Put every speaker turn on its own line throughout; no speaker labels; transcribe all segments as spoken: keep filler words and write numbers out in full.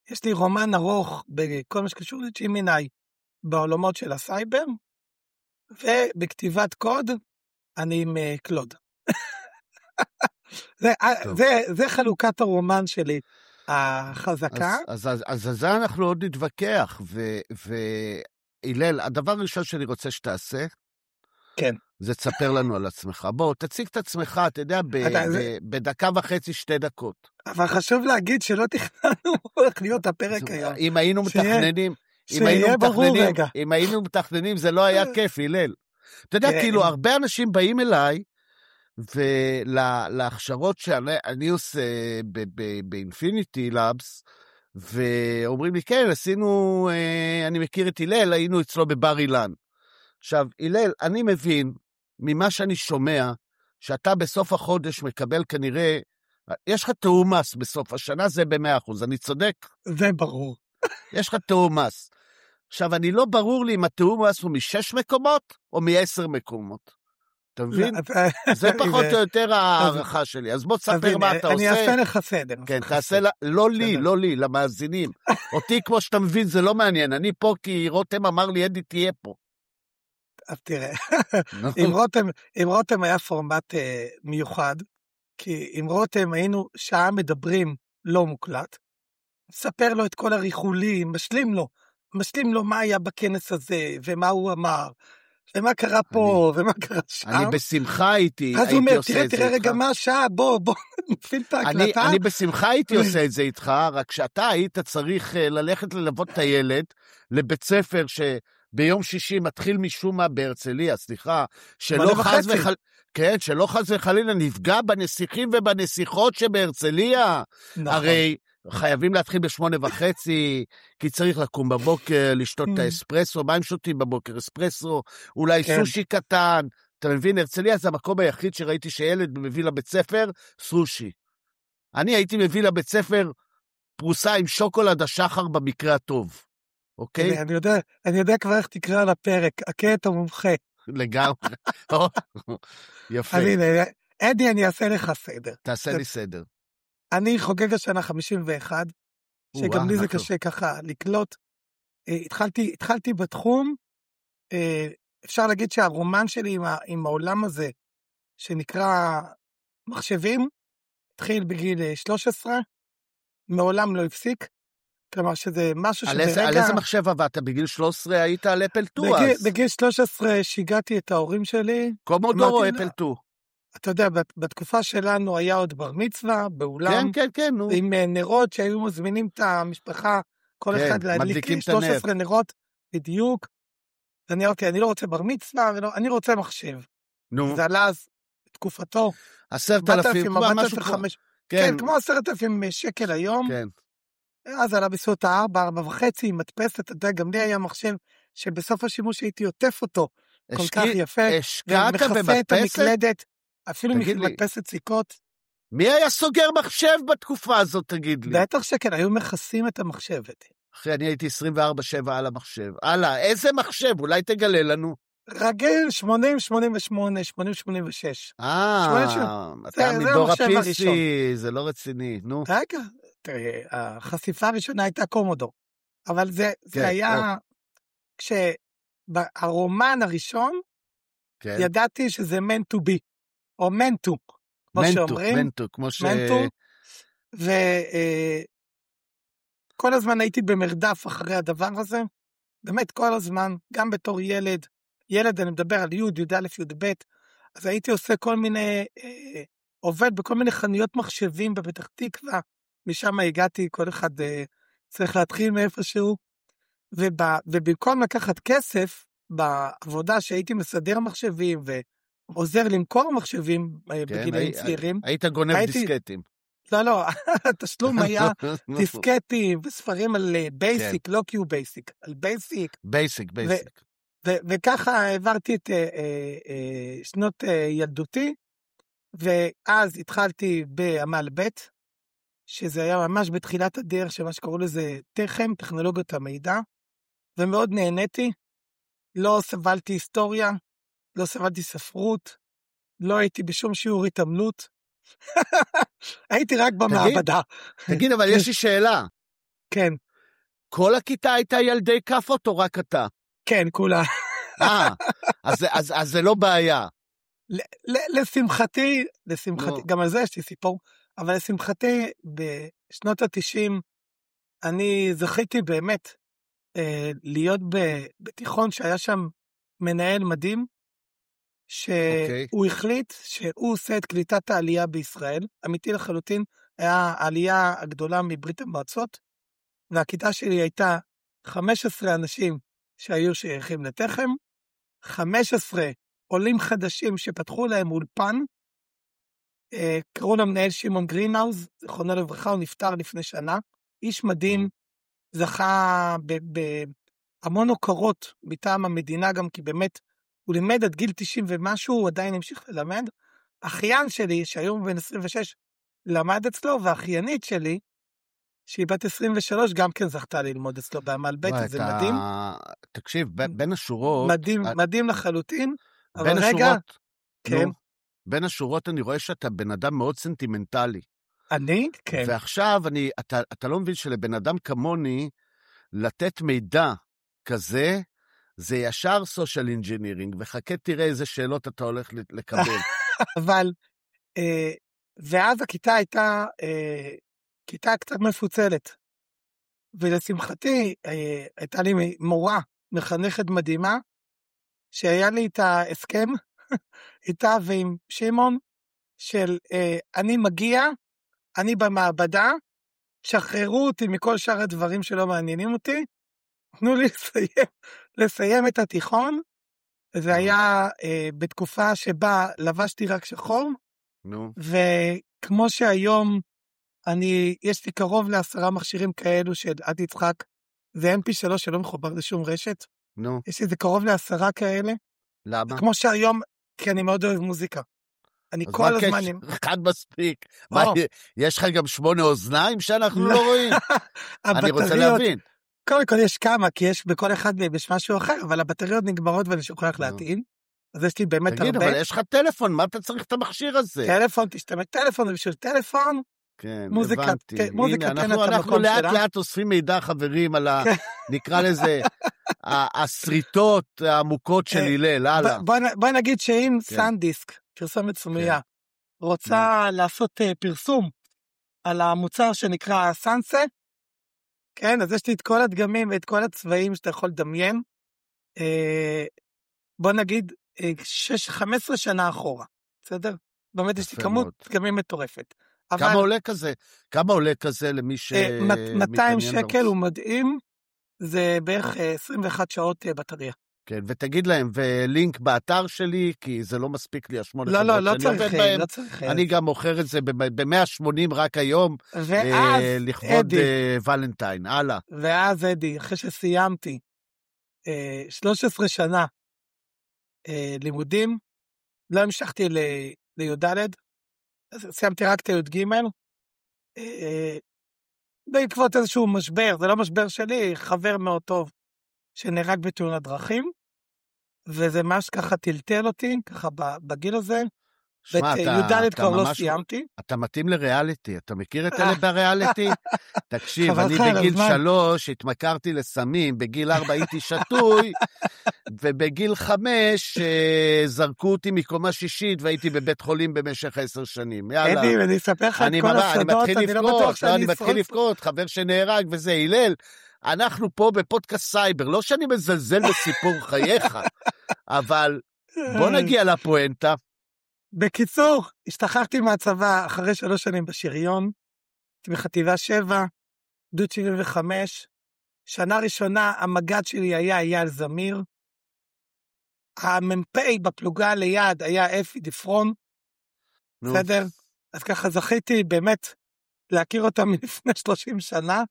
יש לי רומן ארוך בכל מה שקשור לג'ימיני, בעולמות של הסייבר, ובכתיבת קוד, אני עם uh, קלוד. זה, זה, זה חלוקת הרומן שלי, החזקה.
אז, אז, אז, אז זה אנחנו עוד נתווכח, ואילל, הדבר הראשון שאני רוצה שתעשה,
כן.
זה תספר לנו על עצמך. בוא, תציג את עצמך, אתה יודע, ב,
אתה,
ב,
זה...
בדקה וחצי, שתי דקות.
אבל חשוב להגיד שלא תכננו איך להיות הפרק היום.
אם היינו
שיה,
מתכננים,
שיה
אם היינו מתכננים,
רגע.
אם היינו מתכננים, זה לא היה כיף, אילל. אתה יודע, כאילו, הרבה אנשים באים אליי, ולהכשרות שאני עושה באינפיניטי לאבס, ואומרים לי, כן, עשינו, אני מכיר את אילל, היינו אצלו בבר אילן. עכשיו, אילל, אני מבין, ממה שאני שומע, שאתה בסוף החודש מקבל כנראה, יש לך תאום מס בסוף השנה, זה במאה אחוז, אני צודק?
זה ברור.
יש לך תאום מס. עכשיו, אני לא ברור לי אם התאום מס הוא משש מקומות, או מעשר מקומות. אתה מבין? זה פחות או יותר הערכה שלי. אז בוא תספר מה אתה עושה.
אני אעשה לך סדר.
כן, תעשה, לא לי, לא לי, למאזינים. אותי, כמו שאתה מבין, זה לא מעניין. אני פה כי רותם אמר לי, אדי, תהיה פה.
אז תראה, עם רותם היה פורמט מיוחד, כי עם רותם היינו שעה מדברים לא מוקלט, ספר לו את כל הריחולים, משלים לו, משלים לו מה היה בכנס הזה, ומה הוא אמר, ומה קרה פה, ומה קרה שם.
אני בשמחה הייתי,
אז הוא אומר, תראה, תראה רגע מה השעה, בוא, בוא, נפיל את ההקלטה.
אני בשמחה הייתי עושה את זה איתך, רק שאתה היית צריך ללכת ללוות את הילד, לבית ספר שביום שישי מתחיל משום מה בהרצליה, סליחה, שלא חז וחלילה, כן, שלא חז וחלילה נפגע בנסיכים ובנסיכות שבהרצליה. הרי חייבים להתחיל בשמונה וחצי, כי צריך לקום בבוקר, לשתות את האספרסו, מה הם שותים בבוקר? אספרסו, אולי סושי קטן, אתה מבין, הרצליה זה המקום היחיד שראיתי שילד מביא לבית ספר, סושי. אני הייתי מביא לבית ספר פרוסה עם שוקולד השחר במקרה הטוב, אוקיי?
אני יודע, אני יודע כבר איך תקרא לפרק, הקטע מומחה.
לגמרי, יפה.
אדי, אני אעשה לך סדר.
תעשה לי סדר.
אני חוגג השנה חמישים ואחת, שגם לי זה קשה ככה לקלוט. התחלתי, התחלתי בתחום, אפשר להגיד שהרומן שלי עם, עם העולם הזה, שנקרא מחשבים, התחיל בגיל שלוש עשרה, מעולם לא הפסיק, כלומר שזה משהו שברגע...
על איזה מחשב עבדת? בגיל שלוש עשרה היית על אפל טו אז?
בגיל שלוש עשרה שיגעתי את ההורים שלי.
קומודור או אפל טו?
אתה יודע, בתקופה שלנו היה עוד בר מצווה, באולם,
כן, כן, כן, נו.
עם נרות שהיו מזמינים את המשפחה, כל
כן,
אחד להדליק שלוש עשרה נרות, בדיוק. ואני אמרתי, אני לא רוצה בר מצווה, ולא, אני רוצה מחשב.
נו.
זה עלה אז, בתקופתו,
עשרת אלפים, כמו משהו פה.
כן, כן, כמו עשרת אלפים שקל היום.
כן.
אז עלה בסביבות הארבע, ארבע וחצי, מדפסת, אתה יודע, גם לי היה מחשב, שבסוף השימוש הייתי עוטף אותו, כל כך יפה, ומכסה את המקלדת, אפילו מדפסת סיכות.
מי היה סוגר מחשב בתקופה הזאת, תגיד לי?
בטח שכן, היו מכסים את המחשבת.
אחי, אני הייתי עשרים וארבע שבע על המחשב. הלאה, איזה מחשב? אולי תגלה לנו.
רגיל, שמונים שמונים ושמונה, שמונים שמונים ושש.
אה, אתה מדור ה-פי סי, זה לא רציני, נו.
רגע, תראה, החשיפה הראשונה הייתה קומודור, אבל זה, זה היה, כשהרומן הראשון, ידעתי שזה meant to be, או meant to, כמו שאומרים.
מנטו, כמו ש...
וכל הזמן הייתי במרדף אחרי הדבר הזה, באמת כל הזמן, גם בתור ילד, ילד אני מדבר על י' י' א' י' ב', אז הייתי עושה כל מיני, עובד בכל מיני חנויות מחשבים בפתח תקווה, משם הגעתי, כל אחד צריך להתחיל מאיפשהו, ובמקום לקחת כסף, בעבודה שהייתי מסדר מחשבים, ועוזר למכור מחשבים בגילאים צעירים.
היית גונב דיסקטים.
לא, לא, התשלום היה דיסקטים וספרים על בייסיק, לא קיו בייסיק, על בייסיק.
בייסיק, בייסיק.
וככה העברתי את שנות ילדותי, ואז התחלתי בעמל ב', שזה היה ממש בתחילת הדרך, שמה שקראו לזה תחם, טכנולוגיות המידע, ומאוד נהניתי, לא סבלתי היסטוריה, לא סבלתי ספרות, לא הייתי בשום שיעור התעמלות, הייתי רק במעבדה.
תגיד, אבל יש לי שאלה.
כן.
כל הכיתה הייתה ילדי כפות או רק אתה?
כן, כולה.
אה, אז, אז, אז זה לא בעיה.
לשמחתי, לשמחתי, גם על זה יש לי סיפור, אבל לשמחתי, בשנות ה-תשעים, אני זכיתי באמת להיות בתיכון שהיה שם מנהל מדהים, שהוא החליט שהוא עושה את קליטת העלייה בישראל, אמיתי לחלוטין, היה העלייה הגדולה מברית המועצות, והכיתה שלי הייתה חמישה עשר אנשים שהיו שייכים לתחם, חמישה עשר עולים חדשים שפתחו להם אולפן, קראו למנהל שמעון גרינהאוז, זכרונו לברכה, הוא נפטר לפני שנה, איש מדהים, זכה בהמון הוקרות מטעם המדינה, גם כי באמת הוא לימד עד גיל תשעים ומשהו, הוא עדיין המשיך ללמד. אחיין שלי, שהיום בן עשרים ושש, למד אצלו, והאחיינית שלי, שהיא בת עשרים ושלוש, גם כן זכתה ללמוד אצלו בעמל בית, זה מדהים.
תקשיב, בין השורות...
מדהים, מדהים לחלוטין,
אבל רגע... כן. בין השורות אני רואה שאתה בן אדם מאוד סנטימנטלי.
אני? כן.
ועכשיו אני, אתה, אתה לא מבין שלבן אדם כמוני, לתת מידע כזה, זה ישר סושיאל אינג'ינירינג, וחכה תראה איזה שאלות אתה הולך לקבל.
אבל, אה, ואז הכיתה הייתה, אה, כיתה קצת מפוצלת, ולשמחתי, אה, הייתה לי מורה, מחנכת מדהימה, שהיה לי את ההסכם, איתה ועם שמעון, של אה, אני מגיע, אני במעבדה, שחררו אותי מכל שאר הדברים שלא מעניינים אותי, תנו לי לסיים, לסיים את התיכון, זה היה אה, בתקופה שבה לבשתי רק שחור,
נו.
וכמו שהיום, אני, יש לי קרוב לעשרה מכשירים כאלו של עד יצחק, זה אם פי שלוש שלא מחובר לשום רשת,
נו.
יש לי זה קרוב לעשרה כאלה,
למה?
כמו שהיום, כי אני מאוד אוהב מוזיקה. אני כל הזמן...
אחד מספיק. יש לך גם שמונה אוזניים שאנחנו לא רואים? אני רוצה להבין.
קודם כל יש כמה, כי יש בכל אחד יש משהו אחר, אבל הבטריות נגמרות ואני שוכח להטעין. אז יש לי באמת הרבה.
תגיד, אבל יש לך טלפון, מה אתה צריך את המכשיר הזה?
טלפון, תשתמש טלפון, זה בשביל טלפון.
כן,
מוזיקה,
הבנתי.
מוזיקה
הנה, אנחנו, אנחנו לאט לאט אוספים מידע, חברים, על ה... נקרא לזה, הסריטות העמוקות של הלל, הלאה.
בוא נגיד שאם סנדיסק, פרסומת סמויה, רוצה לעשות פרסום על המוצר שנקרא סנסה, כן, אז יש לי את כל הדגמים ואת כל הצבעים שאתה יכול לדמיין, בוא נגיד, חמש עשרה שנה אחורה, בסדר? באמת יש לי כמות דגמים מטורפת.
כמה עולה כזה? כמה עולה כזה למי ש...
מאתיים שקל הוא מדהים, זה בערך עשרים ואחת שעות בטריה.
כן, ותגיד להם, ולינק באתר שלי, כי זה לא מספיק לי השמונה
לא, לא, לא צריך, לא צריך.
אני גם מוכר את זה ב-מאה ושמונים רק היום,
ואז,
לכבוד ולנטיין, הלאה.
ואז, אדי, אחרי שסיימתי שלוש עשרה שנה לימודים, לא המשכתי לי"ד, סיימתי רק את הי"ג, בעקבות איזשהו משבר, זה לא משבר שלי, חבר מאוד טוב, שנהרג בתאונת דרכים, וזה ממש ככה טלטל אותי, ככה בגיל הזה, ואת י"ד כבר לא סיימתי.
אתה מתאים לריאליטי, אתה מכיר את אלה בריאליטי? תקשיב, אני בגיל שלוש התמכרתי לסמים, בגיל ארבע הייתי שטוי, ובגיל חמש זרקו אותי מקומה שישית, והייתי בבית חולים במשך עשר שנים. יאללה.
אדי, אני אספר לך את כל הסודות, אני לא בטוח שאני
אשרוד. אני מתחיל לבכות, חבר שנהרג וזה, הלל. אנחנו פה בפודקאסט סייבר, לא שאני מזלזל בסיפור חייך, אבל בוא נגיע לפואנטה.
בקיצור, השתחררתי מהצבא אחרי שלוש שנים בשריון, בחטיבה שבע, גדוד שבעים וחמש, שנה ראשונה המג"ד שלי היה אייל זמיר, המ"פ בפלוגה ליד היה אפי דפרון, בסדר? אז ככה זכיתי באמת להכיר אותם מלפני שלושים שנה,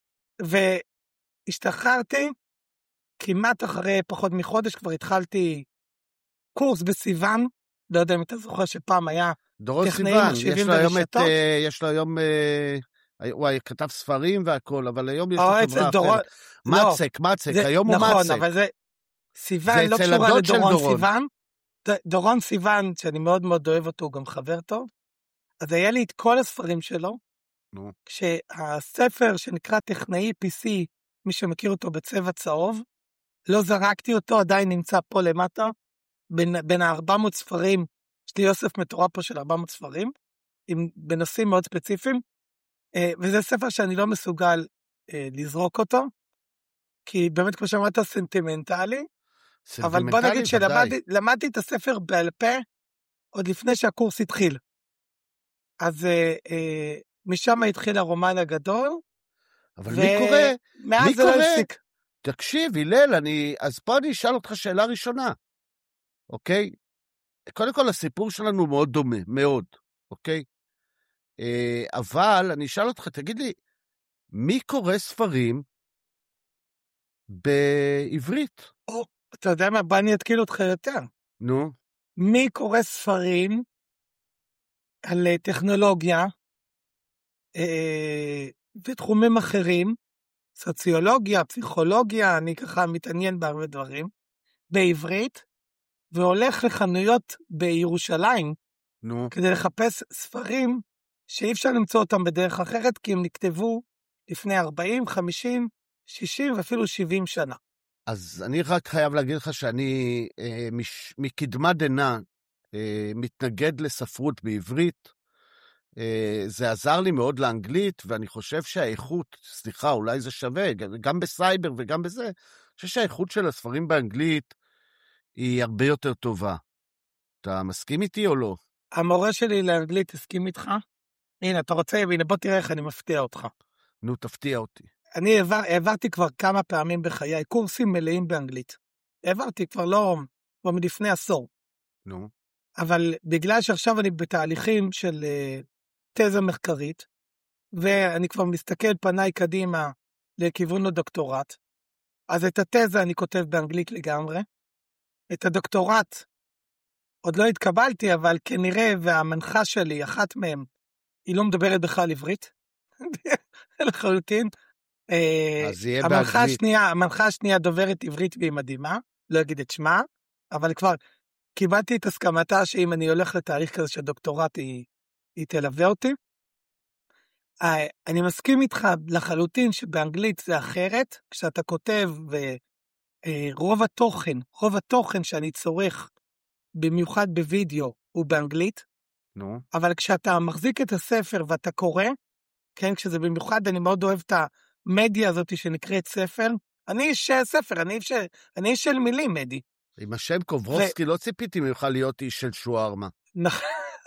והשתחררתי, כמעט אחרי פחות מחודש כבר התחלתי קורס בסיוון, לא יודע אם אתה זוכר שפעם היה טכנאים מחשבים ורשתות.
יש לו היום, הוא כתב ספרים והכל, אבל היום יש לו חברה אחרת. מצק, מצק, היום הוא מצק.
נכון, אבל זה, סיוון לא קשורה לדורון סיוון. דורון סיוון, שאני מאוד מאוד אוהב אותו, הוא גם חבר טוב. אז היה לי את כל הספרים שלו,
נו.
כשהספר שנקרא טכנאי פי סי, מי שמכיר אותו בצבע צהוב, לא זרקתי אותו, עדיין נמצא פה למטה, בין, בין ה-ארבע מאות ספרים, יש לי אוסף מטורף פה של ארבע מאות ספרים, עם, בנושאים מאוד ספציפיים, וזה ספר שאני לא מסוגל לזרוק אותו, כי באמת כמו שאמרת סנטימנטלי, אבל בוא נגיד שלמדתי את הספר בעל פה, עוד לפני שהקורס התחיל. אז אה, משם התחיל הרומן הגדול.
אבל ו... מי קורא? מי
קורא?
לא תקשיב, הלל, אני... אז פה אני אשאל אותך שאלה ראשונה. אוקיי? קודם כל, הסיפור שלנו מאוד דומה, מאוד. אוקיי? אה, אבל אני אשאל אותך, תגיד לי, מי קורא ספרים בעברית?
או, אתה יודע מה? בוא אני אתקיל אותך יותר.
נו.
מי קורא ספרים על טכנולוגיה אה, ותחומים אחרים, סוציולוגיה, פסיכולוגיה, אני ככה מתעניין בהרבה דברים, בעברית, והולך לחנויות בירושלים,
נו.
כדי לחפש ספרים שאי אפשר למצוא אותם בדרך אחרת, כי הם נכתבו לפני ארבעים, חמישים, שישים ואפילו שבעים שנה.
אז אני רק חייב להגיד לך שאני אה, מש, מקדמה דנא אה, מתנגד לספרות בעברית. אה, זה עזר לי מאוד לאנגלית, ואני חושב שהאיכות, סליחה, אולי זה שווה, גם בסייבר וגם בזה, אני חושב שהאיכות של הספרים באנגלית היא הרבה יותר טובה. אתה מסכים איתי או לא?
המורה שלי לאנגלית הסכים איתך? הנה, אתה רוצה, הנה בוא תראה איך אני מפתיע אותך.
נו, תפתיע אותי.
אני העבר, העברתי כבר כמה פעמים בחיי קורסים מלאים באנגלית. העברתי כבר לא, כבר מלפני עשור.
נו.
אבל בגלל שעכשיו אני בתהליכים של uh, תזה מחקרית, ואני כבר מסתכל פניי קדימה לכיוון הדוקטורט, אז את התזה אני כותב באנגלית לגמרי. את הדוקטורט עוד לא התקבלתי, אבל כנראה והמנחה שלי, אחת מהם, היא לא מדברת בכלל עברית. לחלוטין.
אז יהיה
המנחה השנייה, המנחה השנייה דוברת עברית והיא מדהימה, לא אגיד את שמה, אבל כבר קיבלתי את הסכמתה שאם אני הולך לתהליך כזה של דוקטורט, היא, היא תלווה אותי. אני מסכים איתך לחלוטין שבאנגלית זה אחרת, כשאתה כותב ורוב התוכן, רוב התוכן שאני צורך, במיוחד בווידאו, הוא באנגלית,
נו.
אבל כשאתה מחזיק את הספר ואתה קורא, כן, כשזה במיוחד, אני מאוד אוהב את המדיה הזאת שנקראת ספר, אני איש ספר, אני איש, אני איש של מילים, מדי.
עם השם קוברובסקי ו... לא ציפיתי מיוכל להיות איש של שוארמה.
נכון.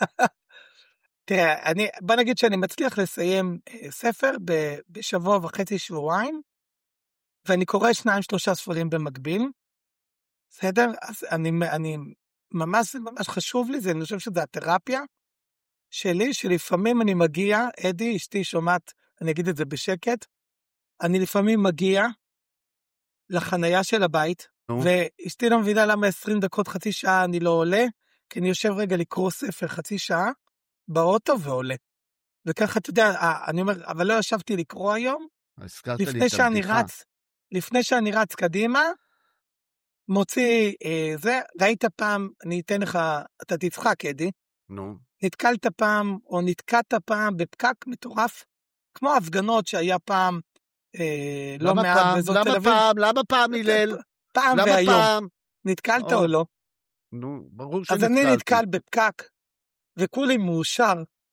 תראה, אני, בוא נגיד שאני מצליח לסיים ספר ב, בשבוע וחצי שבועיים, ואני קורא שניים שלושה ספרים במקביל, בסדר? אז אני, אני ממש, ממש חשוב לי, זה, אני חושב שזה התרפיה שלי, שלפעמים אני מגיע, אדי, אשתי שומעת, אני אגיד את זה בשקט, אני לפעמים מגיע לחנייה של הבית,
נו.
ואשתי לא מבינה למה עשרים דקות, חצי שעה אני לא עולה, כי אני יושב רגע לקרוא ספר חצי שעה, באוטו ועולה. וככה, אתה יודע, אני אומר, אבל לא ישבתי לקרוא היום, לפני שאני רץ, לפני שאני רץ קדימה, מוציא אה, זה, ראית פעם, אני אתן לך, אתה תצחק, אדי,
נו.
נתקלת פעם, או נתקעת פעם בפקק מטורף, כמו הפגנות שהיה פעם, אה, לא מעט
פעם,
בזאת
למה
תל אביב.
פעם, למה פעם, הלל?
פעם
למה
והיום.
פעם?
נתקלת
או,
או לא?
נו, ברור שנתקלתי.
אז אני נתקל בפקק, וכולי מאושר,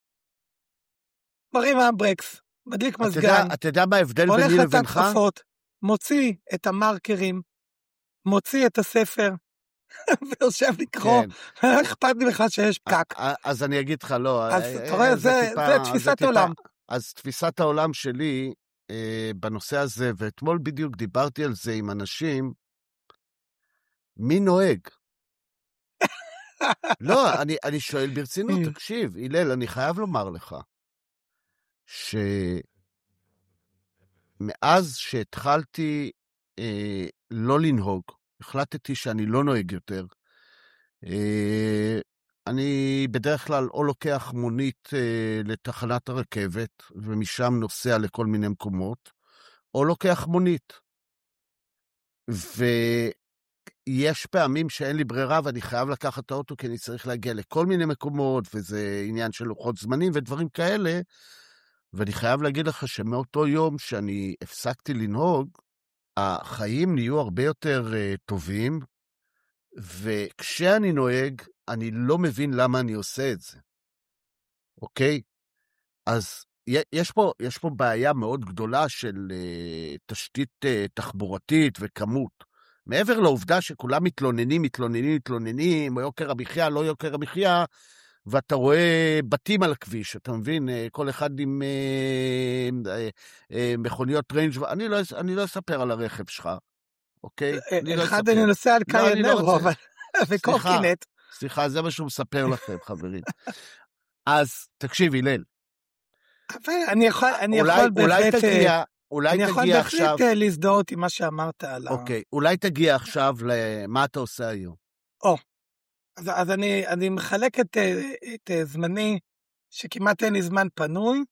מרים הברקס, מדליק מזגן,
אתה יודע מה ההבדל ביני לבינך?
הולך לתקפות, מוציא את המרקרים, מוציא את הספר, ויושב לקרוא, אכפת לי לך שיש פקק.
אז אני אגיד לך, לא.
אז אתה רואה, זה תפיסת עולם.
אז תפיסת העולם שלי בנושא הזה, ואתמול בדיוק דיברתי על זה עם אנשים, מי נוהג? לא, אני, אני שואל ברצינות, תקשיב, הלל, אני חייב לומר לך, שמאז שהתחלתי אה, לא לנהוג, החלטתי שאני לא נוהג יותר, אה, אני בדרך כלל או לוקח מונית אה, לתחנת הרכבת, ומשם נוסע לכל מיני מקומות, או לוקח מונית. ו... יש פעמים שאין לי ברירה, ואני חייב לקחת את האוטו, כי אני צריך להגיע לכל מיני מקומות, וזה עניין של לוחות זמנים ודברים כאלה, ואני חייב להגיד לך שמאותו יום שאני הפסקתי לנהוג, החיים נהיו הרבה יותר uh, טובים, וכשאני נוהג, אני לא מבין למה אני עושה את זה. אוקיי? אז יש פה, יש פה בעיה מאוד גדולה של uh, תשתית uh, תחבורתית וכמות. מעבר לעובדה שכולם מתלוננים, מתלוננים, מתלוננים, יוקר המחיה, לא יוקר המחיה, ואתה רואה בתים על הכביש, אתה מבין? כל אחד עם uh, uh, uh, מכוניות ריינג' אני לא, אני לא אספר על הרכב שלך, אוקיי?
אחד אני נוסע על קיינרו, וקורקינט.
סליחה, זה מה שהוא מספר לכם, חברים. אז תקשיב, הלל.
אבל אני יכול, אני יכול בהחלט,
אולי תגיע עכשיו,
אני יכול בהחלט להזדהות עם מה שאמרת על ה...
אוקיי, אולי תגיע עכשיו למה אתה עושה היום.
או, אז, אז אני, אני מחלק את, את זמני, שכמעט אין לי זמן פנוי,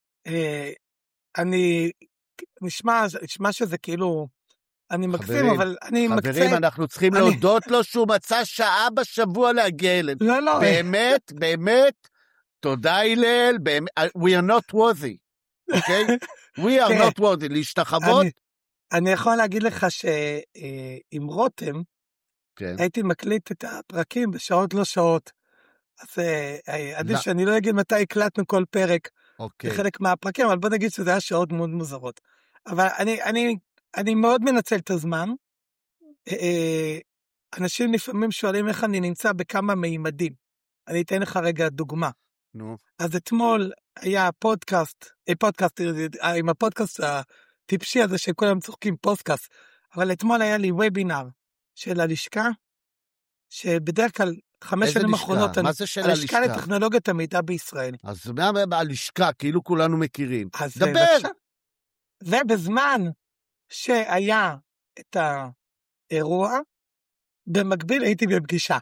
אני, נשמע, נשמע שזה כאילו, אני מקסים, אבל אני מקצה...
חברים, אנחנו צריכים אני... להודות לו שהוא מצא שעה בשבוע להגיע אלינו.
לא, לא.
באמת, באמת, תודה הלל, באמת, we are not worthy, אוקיי? Okay? we are not worthy, להשתחוות.
אני, אני יכול להגיד לך שעם רותם,
כן.
הייתי מקליט את הפרקים בשעות לא שעות, אז עדיף לא. שאני לא אגיד מתי הקלטנו כל פרק,
אוקיי.
לחלק מהפרקים, אבל בוא נגיד שזה היה שעות מאוד מוזרות. אבל אני, אני, אני מאוד מנצל את הזמן, אנשים לפעמים שואלים איך אני נמצא בכמה מימדים, אני אתן לך רגע דוגמה.
נו.
אז אתמול היה פודקאסט, פודקאסט, עם הפודקאסט הטיפשי הזה שכולם צוחקים פודקאסט, אבל אתמול היה לי וובינר של הלשכה, שבדרך כלל חמש שנים האחרונות,
מה זה של הלשכה?
הלשכה לטכנולוגיית המידע בישראל.
אז מה הלשכה, כאילו כולנו מכירים. דבר!
ובזמן שהיה את האירוע, במקביל הייתי בפגישה.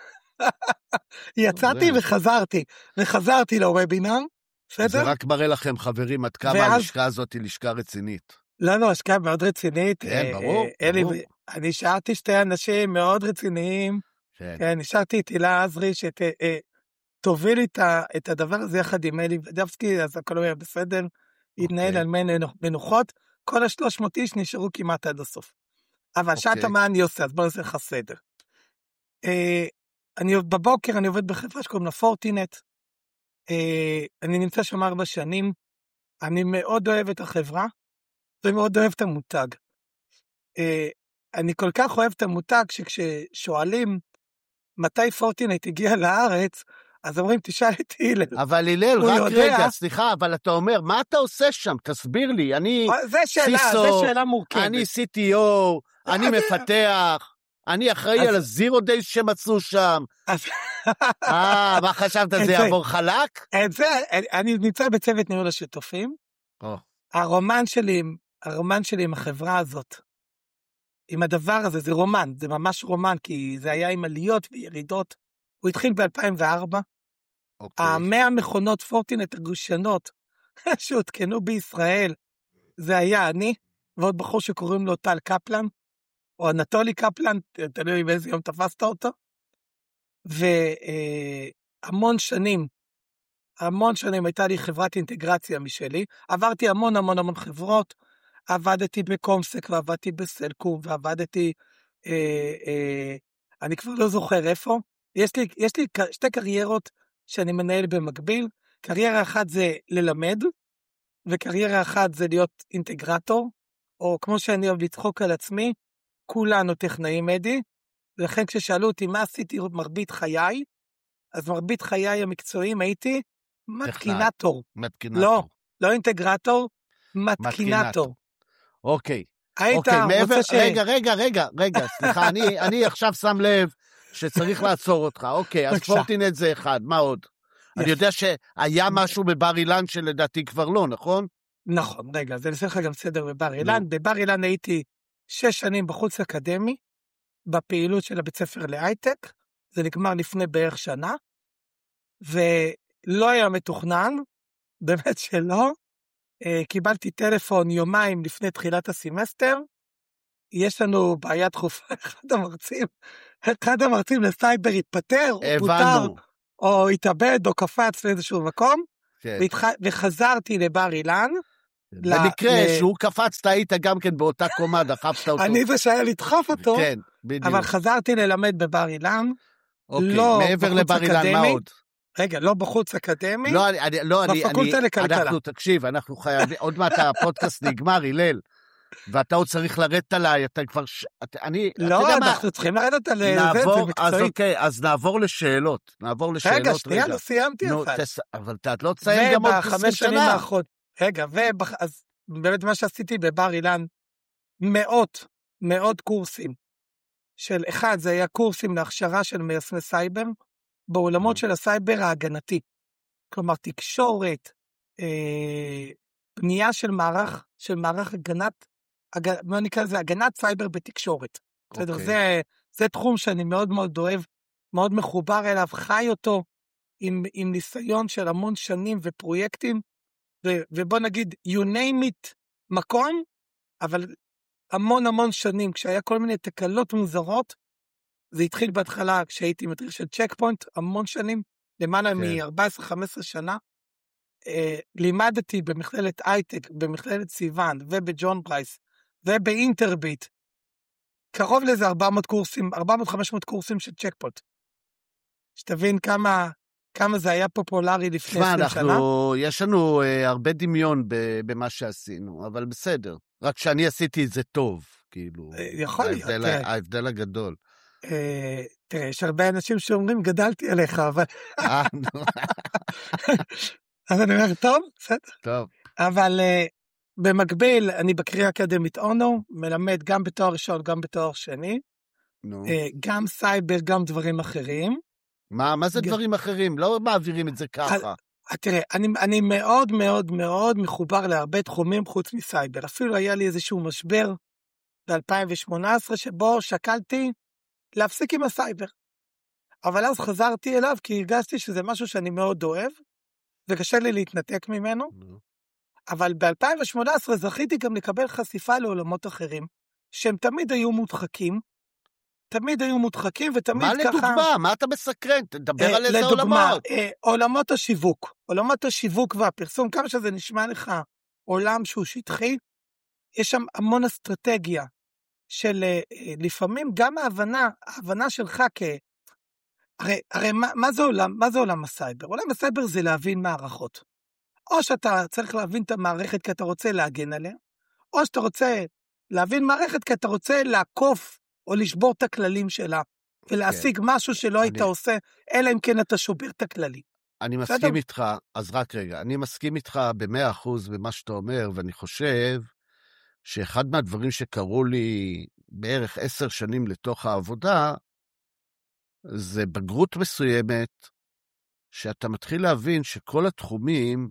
יצאתי וחזרתי, וחזרתי לוובינר,
זה רק מראה לכם, חברים, עד כמה הלשכה הזאת היא לשכה רצינית.
לא, לא, השקעה מאוד רצינית.
כן, ברור, ברור.
אני שארתי שתי אנשים מאוד רציניים, נשארתי את הילה עזרי, שתוביל את הדבר הזה יחד עם אלי ודבסקי, אז הכל היה בסדר, התנהל על מי מנוחות, כל השלוש מאות איש נשארו כמעט עד הסוף. אבל שאתה מה אני עושה, אז בוא נעשה לך סדר. אני בבוקר, אני עובד בחברה שקוראים לה פורטינט, אני נמצא שם ארבע שנים, אני מאוד אוהב את החברה, ומאוד אוהב את המותג. אני כל כך אוהב את המותג, שכששואלים מתי פורטינט הגיע לארץ, אז אומרים, תשאל את הילל.
אבל הילל, רק יודע... רגע, סליחה, אבל אתה אומר, מה אתה עושה שם? תסביר לי, אני...
זה שאלה, סיסו, זה שאלה מורכבת.
אני סי טי או, אני מפתח, אני אחראי אז... על הזירו דייס שמצאו שם. אז... אה, מה חשבת, זה יעבור חלק?
את זה, אני נמצא בצוות ניהול השותפים.
או.
הרומן שלי, הרומן שלי עם החברה הזאת, עם הדבר הזה, זה רומן, זה ממש רומן, כי זה היה עם עליות וירידות. הוא התחיל ב-אלפיים וארבע.
אוקיי.
המאה מכונות פורטינט הגושנות שהותקנו בישראל, זה היה אני, ועוד בחור שקוראים לו טל קפלן, או אנטולי קפלן, תלוי באיזה יום תפסת אותו, והמון שנים, המון שנים הייתה לי חברת אינטגרציה משלי, עברתי המון המון המון חברות, עבדתי בקומסק, ועבדתי בסלקום, ועבדתי, אה, אה, אני כבר לא זוכר איפה, יש לי, יש לי שתי קריירות שאני מנהל במקביל, קריירה אחת זה ללמד, וקריירה אחת זה להיות אינטגרטור, או כמו שאני אוהב לצחוק על עצמי, כולנו טכנאים אדי, ולכן כששאלו אותי מה עשיתי מרבית חיי, אז מרבית חיי המקצועיים הייתי מתקינטור.
מתקינטור.
לא, לא אינטגרטור, מתקינטור.
אוקיי.
היית
אוקיי, מעבר,
ש...
רגע, רגע, רגע, רגע, סליחה, אני, אני עכשיו שם לב שצריך לעצור אותך. אוקיי, אז פורטינט זה אחד, מה עוד? אני יודע שהיה משהו בבר אילן שלדעתי כבר לא, נכון?
נכון, רגע, זה נעשה לך גם סדר בבר אילן. בבר אילן הייתי שש שנים בחוץ אקדמי, בפעילות של הבית ספר להייטק, זה נגמר לפני בערך שנה, ולא היה מתוכנן, באמת שלא, קיבלתי טלפון יומיים לפני תחילת הסמסטר, יש לנו בעיה דחופה, אחד המרצים, אחד המרצים לסייבר התפטר, או פוטר, או התאבד, או קפץ לאיזשהו מקום,
כן.
וחזרתי לבר אילן.
במקרה שהוא קפץ, אתה היית גם כן באותה קומה, דחפת אותו.
אני זה שהיה לדחוף אותו,
כן, בדיוק.
אבל חזרתי ללמד בבר אילן.
אוקיי, מעבר לבר אילן, מה עוד?
רגע, לא בחוץ אקדמי,
לא, אני, לא, אני,
בפקולטה לכלכלה.
אנחנו, תקשיב, אנחנו חייבים, עוד מעט הפודקאסט נגמר, הלל, ואתה עוד צריך לרדת עליי, אתה כבר, אני,
לא, אנחנו צריכים לרדת על זה, זה מקצועית.
אז אוקיי, אז נעבור לשאלות, נעבור לשאלות.
רגע, שנייה, לא סיימתי אבל.
אבל אתה לא תסיים גם עוד עשרים שנה.
רגע, אז באמת מה שעשיתי בבר אילן, מאות, מאות קורסים, של אחד, זה היה קורסים להכשרה של מיישמי סייבר, בעולמות של הסייבר ההגנתי. כלומר, תקשורת, אה, בנייה של מערך, של מערך הגנת, הג, מה נקרא לזה, הגנת סייבר בתקשורת. Okay. בסדר, זה, זה תחום שאני מאוד מאוד אוהב, מאוד מחובר אליו, חי אותו, עם, עם ניסיון של המון שנים ופרויקטים, ו, ובוא נגיד, you name it, מקום, אבל המון המון שנים, כשהיה כל מיני תקלות מוזרות, זה התחיל בהתחלה כשהייתי מדריך של צ'ק פוינט, המון שנים, למעלה מ-ארבע עשרה חמש עשרה שנה, אה, לימדתי במכללת הייטק, במכללת סיוון, ובג'ון ברייס, ובאינטרביט, קרוב לזה ארבע מאות קורסים, ארבע מאות חמש מאות קורסים של צ'ק פוינט. שתבין כמה, כמה זה היה פופולרי לפני עשרים שנה.
יש לנו אה, הרבה דמיון במה שעשינו, אבל בסדר. רק שאני עשיתי את זה טוב, כאילו.
יכול להיות,
ההבדל, ההבדל הגדול.
תראה, יש הרבה אנשים שאומרים, גדלתי עליך, אבל... אז אני אומר, טוב, בסדר.
טוב.
אבל במקביל, אני בקריה אקדמית אונו, מלמד גם בתואר ראשון, גם בתואר שני, גם סייבר, גם דברים אחרים.
מה, מה זה דברים אחרים? לא מעבירים את זה ככה.
תראה, אני, אני מאוד מאוד מאוד מחובר להרבה תחומים חוץ מסייבר. אפילו היה לי איזשהו משבר ב-אלפיים שמונה עשרה, שבו שקלתי להפסיק עם הסייבר. אבל אז חזרתי אליו, כי הרגשתי שזה משהו שאני מאוד אוהב, וקשה לי להתנתק ממנו. אבל ב-אלפיים שמונה עשרה זכיתי גם לקבל חשיפה לעולמות אחרים, שהם תמיד היו מודחקים, תמיד היו מודחקים, ותמיד
מה
ככה...
מה לדוגמה? מה אתה מסקרן? תדבר
אה,
על איזה
לדוגמה,
עולמות.
אה, עולמות השיווק. עולמות השיווק והפרסום, כמה שזה נשמע לך עולם שהוא שטחי, יש שם המון אסטרטגיה, של אה, לפעמים גם ההבנה, ההבנה שלך כ... הרי, הרי מה, מה זה עולם, מה זה עולם הסייבר? עולם הסייבר זה להבין מערכות. או שאתה צריך להבין את המערכת כי אתה רוצה להגן עליה, או שאתה רוצה להבין מערכת כי אתה רוצה לעקוף או לשבור את הכללים שלה, ולהשיג כן. משהו שלא אני... היית עושה, אלא אם כן אתה שובר את הכללים.
אני מסכים איתך, אז רק רגע, אני מסכים איתך במאה אחוז במה שאתה אומר, ואני חושב שאחד מהדברים שקרו לי בערך עשר שנים לתוך העבודה, זה בגרות מסוימת, שאתה מתחיל להבין שכל התחומים,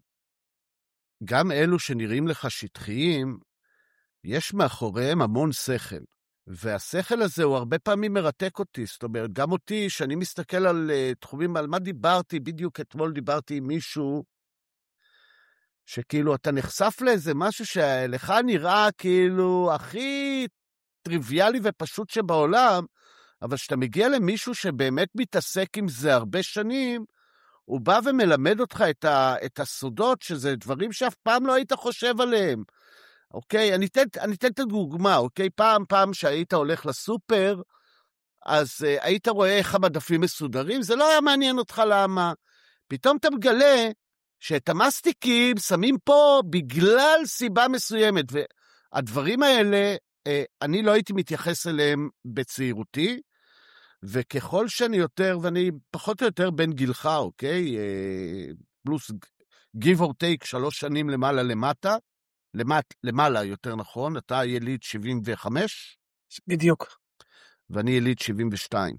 גם אלו שנראים לך שטחיים, יש מאחוריהם המון שכל. והשכל הזה הוא הרבה פעמים מרתק אותי, זאת אומרת, גם אותי, שאני מסתכל על uh, תחומים, על מה דיברתי, בדיוק אתמול דיברתי עם מישהו, שכאילו אתה נחשף לאיזה משהו שלך נראה כאילו הכי טריוויאלי ופשוט שבעולם, אבל שאתה מגיע למישהו שבאמת מתעסק עם זה הרבה שנים, הוא בא ומלמד אותך את, ה, את הסודות, שזה דברים שאף פעם לא היית חושב עליהם. אוקיי, אני אתן, אני אתן את הדוגמה, אוקיי? פעם, פעם שהיית הולך לסופר, אז uh, היית רואה איך המדפים מסודרים, זה לא היה מעניין אותך למה. פתאום אתה מגלה שאת המסטיקים שמים פה בגלל סיבה מסוימת, והדברים האלה, uh, אני לא הייתי מתייחס אליהם בצעירותי, וככל שאני יותר, ואני פחות או יותר בין גילך, אוקיי? Uh, פלוס give or take שלוש שנים למעלה למטה, למט, למעלה יותר נכון, אתה יליד שבעים וחמש?
בדיוק.
ואני יליד שבעים ושתיים.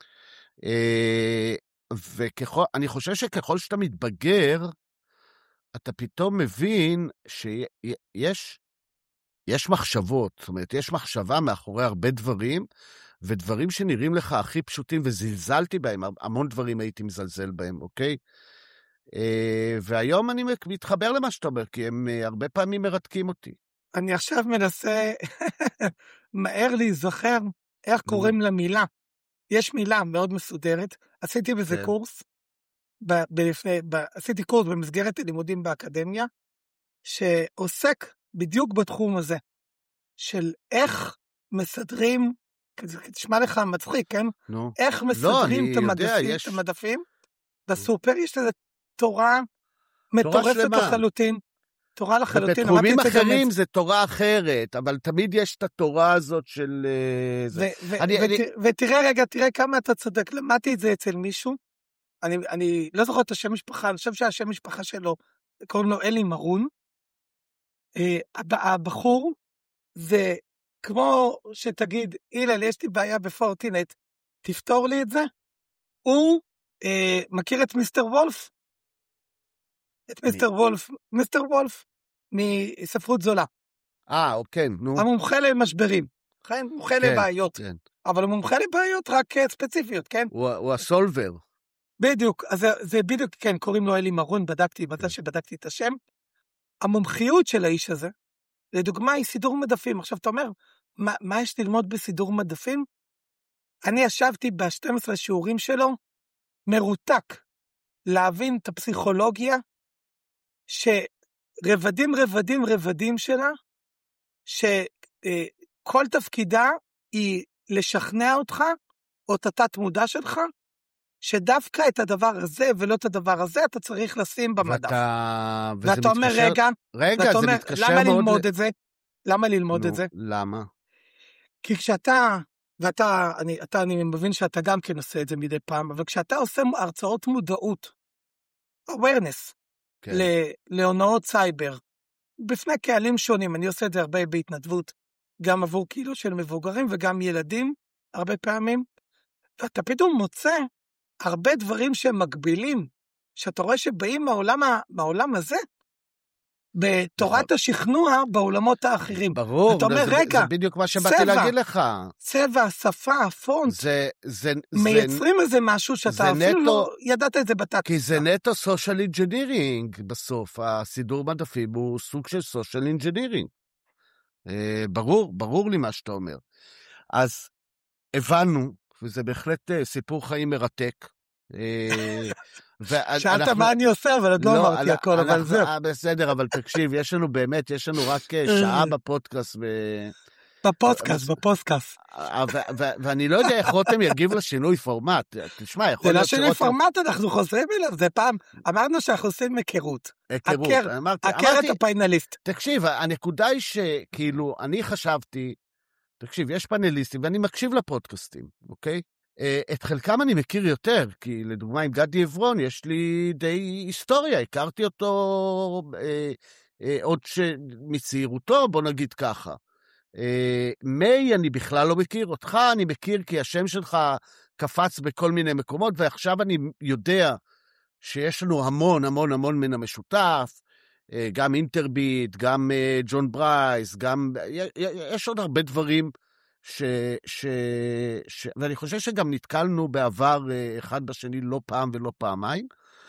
ואני חושב שככל שאתה מתבגר, אתה פתאום מבין שיש יש מחשבות, זאת אומרת, יש מחשבה מאחורי הרבה דברים, ודברים שנראים לך הכי פשוטים, וזלזלתי בהם, המון דברים הייתי מזלזל בהם, אוקיי? והיום אני מתחבר למה שאתה אומר, כי הם הרבה פעמים מרתקים אותי.
אני עכשיו מנסה מהר להיזכר איך קוראים למילה. יש מילה מאוד מסודרת, עשיתי בזה קורס, ב- בלפני, ב- עשיתי קורס במסגרת לימודים באקדמיה, שעוסק בדיוק בתחום הזה, של איך מסדרים, תשמע לך מצחיק, כן?
נו.
איך
לא,
מסדרים
אני
את
יודע,
המדפים,
יש...
את המדפים, בסופר יש לזה תורה
תורה
מטורפת
שלמה.
לחלוטין, תורה לחלוטין,
ובתחומים
אמרתי את זה גם
אחרים
את-
זה תורה אחרת, אבל תמיד יש את התורה הזאת של... אה, זה.
ו- ו-
אני-
ות-
אני-
ותראה רגע, תראה כמה אתה צודק, למדתי את זה אצל מישהו, אני, אני לא זוכר את השם משפחה, אני חושב שהשם משפחה שלו, קוראים לו אלי מרון, אה, הב- הבחור זה כמו שתגיד, הלל, יש לי בעיה בפורטינט, תפתור לי את זה, הוא אה, מכיר את מיסטר וולף? את
מי?
מיסטר וולף, מיסטר וולף, מספרות זולה,
אה, אוקיי, נו.
המומחה למשברים, כן? מומחה
כן,
לבעיות,
כן.
אבל הוא מומחה לבעיות רק אה, ספציפיות, כן?
הוא הוא הסולבר.
בדיוק, אז זה, זה בדיוק, כן, קוראים לו אלי מרון, בדקתי, בזה שבדקתי את השם. המומחיות של האיש הזה, לדוגמה, היא סידור מדפים. עכשיו, אתה אומר, מה, מה יש ללמוד בסידור מדפים? אני ישבתי ב-שנים עשר שיעורים שלו, מרותק, להבין את הפסיכולוגיה, שרבדים, רבדים, רבדים שלה, שכל תפקידה היא לשכנע אותך, או את התת מודע שלך, שדווקא את הדבר הזה ולא את הדבר הזה אתה צריך לשים במדף.
ואתה... וזה
ואתה אומר,
מתקשר-
רגע,
רגע,
ואתה
זה
אומר,
מתקשר
למה
מאוד...
ללמוד
ל-
את זה? למה ללמוד
נו,
את זה?
למה?
כי כשאתה, ואתה, אני, אתה, אני מבין שאתה גם כן עושה את זה מדי פעם, אבל כשאתה עושה הרצאות מודעות, awareness,
כן.
ל- להונאות סייבר, בפני קהלים שונים, אני עושה את זה הרבה בהתנדבות, גם עבור קהילות של מבוגרים וגם ילדים, הרבה פעמים, ואתה פתאום מוצא הרבה דברים שהם מקבילים, שאתה רואה שבאים מהעולם, ה- מהעולם הזה, בתורת השכנוע בעולמות האחרים.
ברור,
אתה אומר,
זה,
רגע,
זה בדיוק מה שבאתי
צבע,
להגיד לך.
צבע, שפה, הפונט,
זה, זה,
מייצרים איזה משהו שאתה
זה
אפילו
נטו-
לא ידעת את זה בתת.
כי זה נטו סושיאל אינג'ינירינג בסוף, הסידור מדפים הוא סוג של סושיאל אינג'ינירינג. ברור, ברור לי מה שאתה אומר. אז הבנו, וזה בהחלט אה, סיפור חיים מרתק. אה, ואנחנו-
שאלת מה אני עושה, אבל עוד לא אמרתי
אנחנו-
הכל, אבל
אנחנו-
זהו.
אה, בסדר, אבל תקשיב, יש לנו באמת, יש לנו רק אה, שעה בפודקאסט, ו-
בפודקאסט, בפודקאסט.
אה, ו- ו- ואני לא יודע איך רותם יגיב לשינוי פורמט. תשמע, יכול
זה לא
להיות
שינוי
שרותם...
פורמט, אנחנו חוזרים אליו, זה פעם, אמרנו שאנחנו עושים היכרות.
היכרות,
הכר-
אמרתי,
הכר
אמרתי,
את הפיינליסט.
תקשיב, הנקודה היא שכאילו, אני חשבתי, תקשיב, יש פאנליסטים, ואני מקשיב לפודקאסטים, אוקיי? אה, את חלקם אני מכיר יותר, כי לדוגמה עם גדי עברון יש לי די היסטוריה, הכרתי אותו אה, אה, עוד ש... מצעירותו, בוא נגיד ככה. אה, מי אני בכלל לא מכיר, אותך אני מכיר כי השם שלך קפץ בכל מיני מקומות, ועכשיו אני יודע שיש לנו המון המון המון מן המשותף, גם אינטרביט, גם ג'ון ברייס, גם, יש עוד הרבה דברים, ש, ש, ש, ואני חושב שגם נתקלנו בעבר אחד בשני לא פעם ולא פעמיים,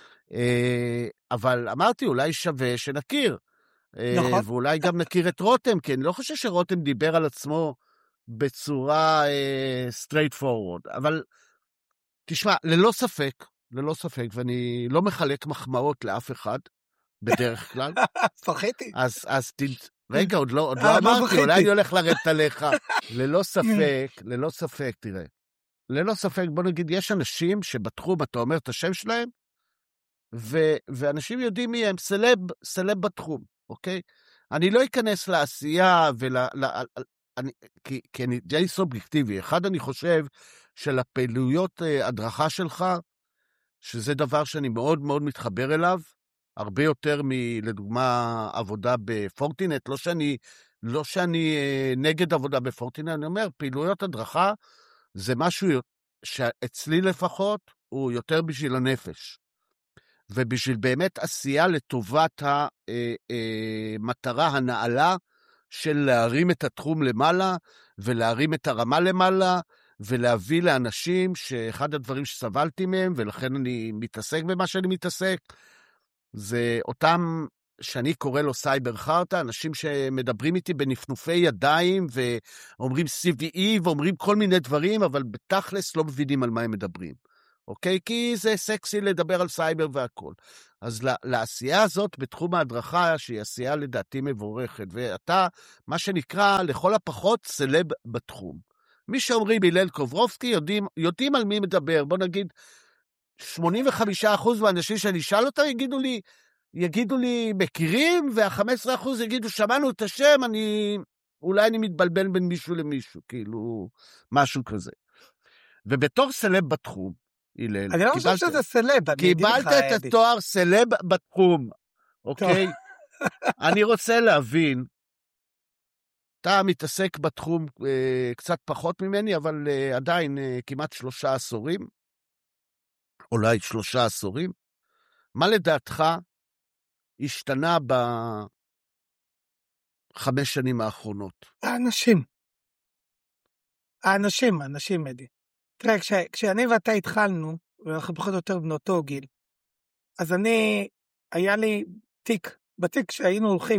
אבל אמרתי, אולי שווה שנכיר,
נכון.
ואולי גם נכיר את רותם, כי אני לא חושב שרותם דיבר על עצמו בצורה straight forward, אבל תשמע, ללא ספק, ללא ספק, ואני לא מחלק מחמאות לאף אחד, בדרך כלל.
פחיתי.
אז, אז ת... רגע, עוד לא, עוד
אה,
לא
לא
אמרתי,
זכיתי.
אולי אני הולך לרדת עליך. ללא ספק, ללא ספק, תראה. ללא ספק, בוא נגיד, יש אנשים שבתחום, אתה אומר את השם שלהם, ו... ואנשים יודעים מי הם, סלב, סלב בתחום, אוקיי? אני לא אכנס לעשייה, ול... ל... אני... כי, כי אני די סובייקטיבי. אחד, אני חושב, של הפעילויות הדרכה שלך, שזה דבר שאני מאוד מאוד מתחבר אליו, הרבה יותר מלדוגמה עבודה בפורטינט, לא שאני, לא שאני נגד עבודה בפורטינט, אני אומר, פעילויות הדרכה זה משהו שאצלי לפחות הוא יותר בשביל הנפש, ובשביל באמת עשייה לטובת המטרה הנעלה של להרים את התחום למעלה, ולהרים את הרמה למעלה, ולהביא לאנשים שאחד הדברים שסבלתי מהם, ולכן אני מתעסק במה שאני מתעסק, זה אותם שאני קורא לו סייבר חרטה, אנשים שמדברים איתי בנפנופי ידיים, ואומרים סי וי אי, ואומרים כל מיני דברים, אבל בתכלס לא מבינים על מה הם מדברים. אוקיי? כי זה סקסי לדבר על סייבר והכל. אז לעשייה הזאת בתחום ההדרכה, שהיא עשייה לדעתי מבורכת, ואתה, מה שנקרא, לכל הפחות סלב בתחום. מי שאומרים הלל קוברובסקי, יודעים, יודעים על מי מדבר. בוא נגיד, שמונים וחמישה אחוז מהאנשים שאני אשאל אותם, יגידו לי, יגידו לי, מכירים, וה-חמישה עשר אחוז יגידו, שמענו את השם, אני, אולי אני מתבלבל בין מישהו למישהו, כאילו, משהו כזה. ובתור סלב בתחום, הלל,
אני לא חושב שזה סלב, אני אגיד לך,
קיבלת את התואר סלב בתחום, אוקיי? אני רוצה להבין, אתה מתעסק בתחום אה, קצת פחות ממני, אבל אה, עדיין אה, כמעט שלושה עשורים, אולי שלושה עשורים. מה לדעתך השתנה בחמש שנים האחרונות?
האנשים. האנשים, האנשים, אדי. תראה, כש, כשאני ואתה התחלנו, ואנחנו פחות או יותר בנותו גיל, אז אני, היה לי תיק, בתיק שהיינו הולכים,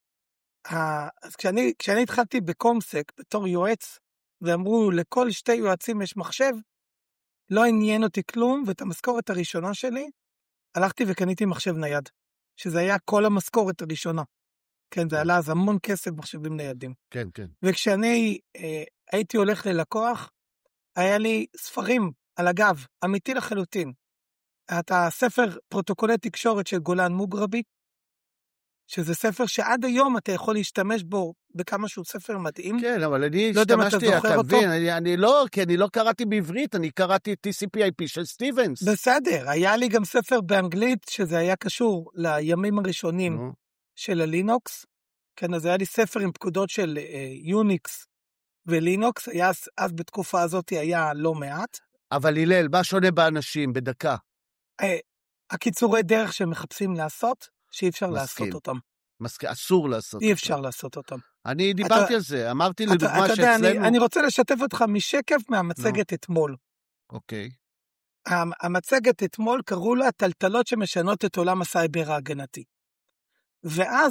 אז כשאני, כשאני התחלתי בקומסק, בתור יועץ, ואמרו, לכל שתי יועצים יש מחשב, לא עניין אותי כלום, ואת המשכורת הראשונה שלי, הלכתי וקניתי מחשב נייד, שזה היה כל המשכורת הראשונה. כן, זה עלה אז המון כסף מחשבים ניידים.
כן, כן.
וכשאני אה, הייתי הולך ללקוח, היה לי ספרים על הגב, אמיתי לחלוטין. את הספר פרוטוקולי תקשורת של גולן מוגרבי, שזה ספר שעד היום אתה יכול להשתמש בו בכמה שהוא ספר מדהים.
כן, אבל אני
לא
השתמשתי, אתה, אתה מבין, אני, אני לא, כי אני לא קראתי בעברית, אני קראתי טי סי פי איי פי של סטיבנס.
בסדר, היה לי גם ספר באנגלית, שזה היה קשור לימים הראשונים no. של הלינוקס. כן, אז היה לי ספר עם פקודות של אה, יוניקס ולינוקס, היה, אז בתקופה הזאת היה לא מעט.
אבל הלל, מה שונה באנשים, בדקה?
אה, הקיצורי דרך שהם מחפשים לעשות, שאי אפשר לעשות אותם.
מסכים, אסור לעשות
אי אפשר לעשות אותם.
אני דיברתי על זה, אמרתי לדוגמה
שאצלנו... אני רוצה לשתף אותך משקף מהמצגת אתמול.
אוקיי.
המצגת אתמול קראו לה טלטלות שמשנות את עולם הסייבר ההגנתי. ואז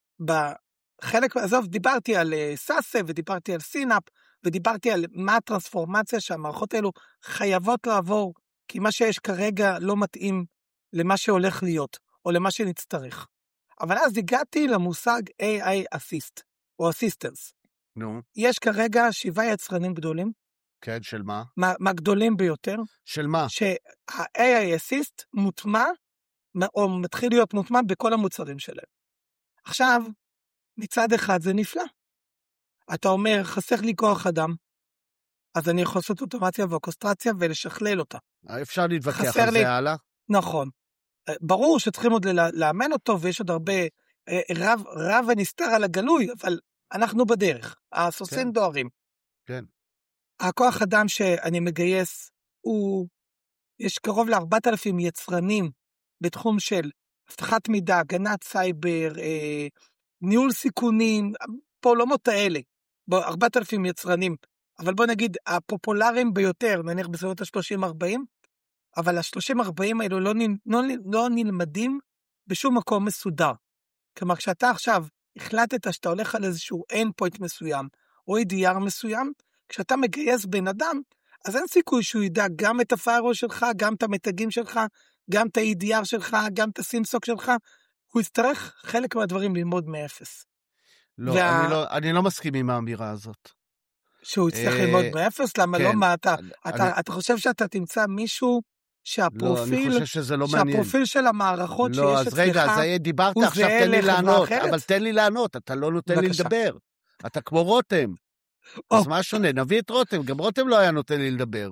בחלק, עזוב, דיברתי על סאסה ודיברתי על סינאפ, ודיברתי על מה הטרנספורמציה שהמערכות האלו חייבות לעבור, כי מה שיש כרגע לא מתאים למה שהולך להיות. או למה שנצטרך. אבל אז הגעתי למושג איי איי Assist, או Assistance.
נו.
יש כרגע שבעה יצרנים גדולים.
כן, של מה?
מה, מה גדולים ביותר.
של מה?
שה-איי איי Assist מוטמע, או מתחיל להיות מוטמע בכל המוצרים שלהם. עכשיו, מצד אחד זה נפלא. אתה אומר, חסך לי כוח אדם, אז אני יכול לעשות אוטומציה ואוקוסטרציה ולשכלל אותה.
אפשר להתווכח על זה הלאה?
נכון. ברור שצריכים עוד לאמן אותו, ויש עוד הרבה רב, רב ונסתר על הגלוי, אבל אנחנו בדרך, הסוסים כן. דוהרים.
כן.
הכוח אדם שאני מגייס, הוא, יש קרוב ל-ארבעת אלפים יצרנים, בתחום של הבטחת מידע, הגנת סייבר, אה, ניהול סיכונים, פעולמות האלה, ארבעת אלפים יצרנים, אבל בוא נגיד, הפופולריים ביותר, נניח בסביבות ה-שלושים ארבעים, אבל ה-שלושים ארבעים האלו לא, לא, לא נלמדים בשום מקום מסודר. כלומר, כשאתה עכשיו החלטת שאתה הולך על איזשהו endpoint מסוים, או איי די אר מסוים, כשאתה מגייס בן אדם, אז אין סיכוי שהוא ידע גם את ה-firewall שלך, גם את המתגים שלך, גם את ה-איי די אר שלך, גם את ה-סימסוק שלך, הוא יצטרך חלק מהדברים ללמוד מאפס.
לא, וה... אני, לא אני לא מסכים עם האמירה הזאת.
שהוא יצטרך ללמוד מאפס? למה לא? מה אתה, אתה, אתה חושב שאתה תמצא מישהו שהפרופיל,
לא, אני חושב שזה לא
שהפרופיל
מעניין.
של המערכות
לא,
שיש
אז
אצלך,
רגע, אז דיברת עכשיו, תן לי לענות, אבל תן לי לענות, אתה לא נותן בבקשה. לי לדבר. אתה כמו רותם. אז מה שונה? נביא את רותם, גם רותם לא היה נותן לי לדבר.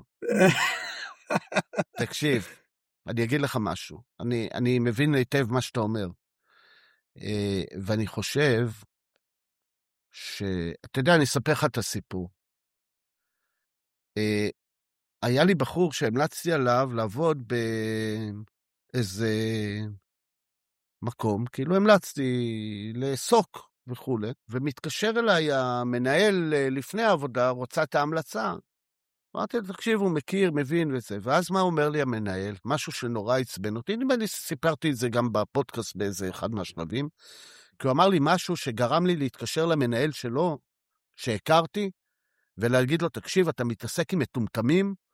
תקשיב, אני אגיד לך משהו. אני, אני מבין היטב מה שאתה אומר. ואני חושב ש... אתה יודע, אני אספר לך את הסיפור. היה לי בחור שהמלצתי עליו לעבוד באיזה מקום, כאילו המלצתי לסוק וכו', ומתקשר אליי המנהל לפני העבודה, רוצה את ההמלצה. אמרתי, תקשיב, הוא מכיר, מבין וזה, ואז מה אומר לי המנהל? משהו שנורא עצבן אותי, אני סיפרתי את זה גם בפודקאסט באיזה אחד מהשלבים, כי הוא אמר לי משהו שגרם לי להתקשר למנהל שלו, שהכרתי, ולהגיד לו, תקשיב, אתה מתעסק עם מטומטמים,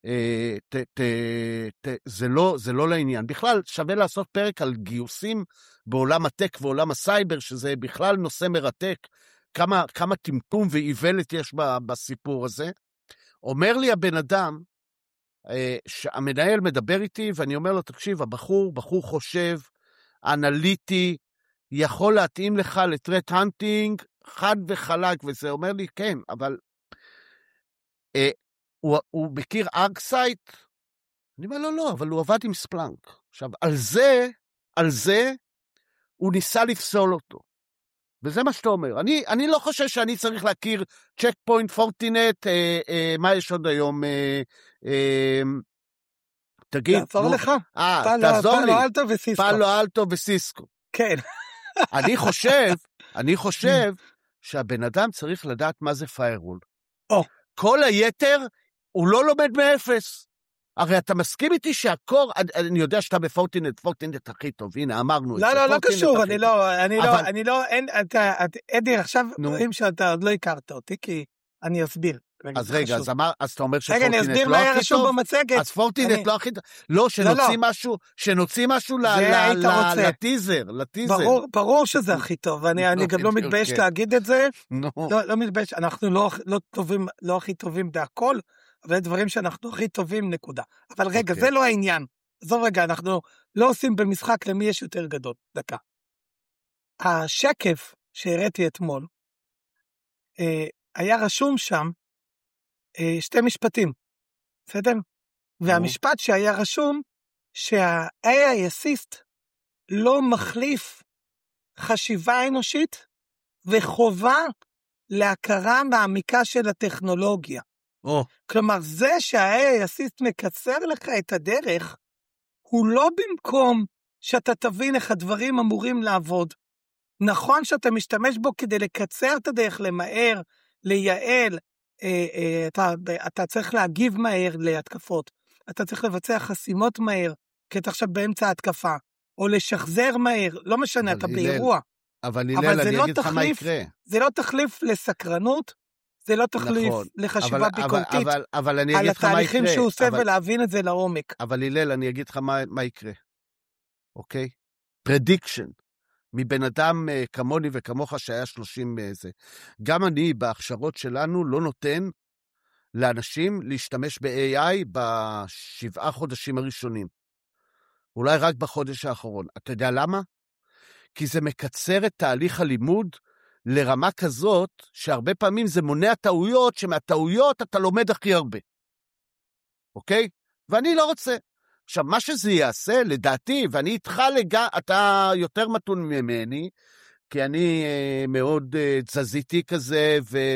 ת, ת, ת, זה, לא, זה לא לעניין. בכלל, שווה לעשות פרק על גיוסים בעולם הטק ועולם הסייבר, שזה בכלל נושא מרתק, כמה, כמה טמטום ואיוולת יש בסיפור הזה. אומר לי הבן אדם, שהמנהל מדבר איתי, ואני אומר לו, תקשיב, הבחור, בחור חושב, אנליטי, יכול להתאים לך לטרט הנטינג, חד וחלק, וזה אומר לי, כן, אבל אה, הוא, הוא מכיר ארקסייט? אני אומר, לא, לא, אבל הוא עבד עם ספלנק. עכשיו, על זה, על זה, הוא ניסה לפסול אותו. וזה מה שאתה אומר. אני, אני לא חושב שאני צריך להכיר צ'ק פוינט, פורטינט, אה, אה, מה יש עוד היום? אה, אה, תגיד.
תעזור לך?
אה, תעזור לי.
פאלו אלטו וסיסקו.
פאלו אלטו וסיסקו.
כן.
אני חושב, אני חושב שהבן אדם צריך לדעת מה זה פיירול.
או.
כל היתר הוא לא לומד מאפס. הרי אתה מסכים איתי שהקור, אני יודע שאתה בפורטינט, פורטינט הכי טוב, הנה, אמרנו את זה.
לא, לא, לא קשור, אני לא, אני לא, אני לא, אין, אתה, אדיר, עכשיו רואים שאתה עוד לא הכרת אותי, כי אני אסביר.
אז רגע, אז אתה אומר שפורטינט לא הכי טוב?
רגע, אני אסביר מה היה רשום במצגת.
אז פורטינט לא הכי טוב? לא, שנוציא משהו, שנוציא משהו לטיזר, לטיזר.
ברור שזה הכי טוב, ואני גם לא מתבייש להגיד את זה. לא מתבייש, אנחנו לא הכי טובים בהכל, אבל דברים שאנחנו הכי טובים, נקודה. אבל רגע, זה לא העניין. זו רגע, אנחנו לא עושים במשחק למי יש יותר גדול. דקה. השקף שהראיתי אתמול, היה רשום שם שתי משפטים. בסדר? והמשפט שהיה רשום, שה-איי איי Assist לא מחליף חשיבה אנושית, וחובה להכרה מעמיקה של הטכנולוגיה.
Oh.
כלומר, זה שה-איי איי Assist מקצר לך את הדרך, הוא לא במקום שאתה תבין איך הדברים אמורים לעבוד. נכון שאתה משתמש בו כדי לקצר את הדרך, למהר, לייעל, אה, אה, אתה, אתה צריך להגיב מהר להתקפות, אתה צריך לבצע חסימות מהר, כי אתה עכשיו באמצע ההתקפה, או לשחזר מהר, לא משנה, אתה באירוע.
אבל הלל, אני
לא
אגיד לך מה יקרה.
זה לא תחליף לסקרנות, זה לא תחליף נכון, לחשיבה אבל, ביקורתית,
אבל, אבל, אבל אני
על התהליכים שהוא עושה
אבל,
ולהבין את זה לעומק.
אבל הלל, אני אגיד לך מה, מה יקרה. אוקיי? prediction. מבן אדם uh, כמוני וכמוך שהיה שלושים זה. גם אני בהכשרות שלנו לא נותן לאנשים להשתמש ב-איי איי בשבעה חודשים הראשונים. אולי רק בחודש האחרון. אתה יודע למה? כי זה מקצר את תהליך הלימוד לרמה כזאת, שהרבה פעמים זה מונע טעויות, שמהטעויות אתה לומד הכי הרבה. אוקיי? ואני לא רוצה. עכשיו, מה שזה יעשה, לדעתי, ואני איתך לגע, אתה יותר מתון ממני, כי אני אה, מאוד אה, תזזיתי כזה, ו-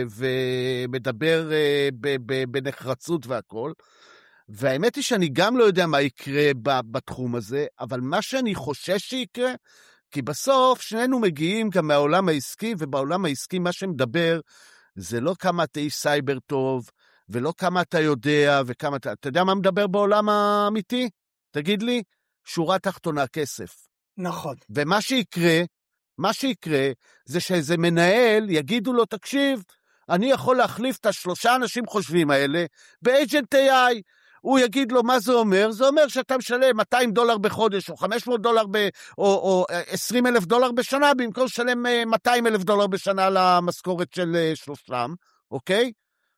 ומדבר אה, ב- ב- בנחרצות והכל, והאמת היא שאני גם לא יודע מה יקרה ב- בתחום הזה, אבל מה שאני חושש שיקרה, כי בסוף שנינו מגיעים גם מהעולם העסקי, ובעולם העסקי מה שמדבר, זה לא כמה אתה איש סייבר טוב, ולא כמה אתה יודע, וכמה אתה... אתה יודע מה מדבר בעולם האמיתי? תגיד לי, שורה תחתונה כסף.
נכון.
ומה שיקרה, מה שיקרה, זה שאיזה מנהל יגידו לו, תקשיב, אני יכול להחליף את השלושה אנשים חושבים האלה, באג'נט איי איי, הוא יגיד לו מה זה אומר, זה אומר שאתה משלם מאתיים דולר בחודש, או חמש מאות דולר, ב, או, או עשרים אלף דולר בשנה, במקום לשלם מאתיים אלף דולר בשנה למשכורת של שלושתם, אוקיי?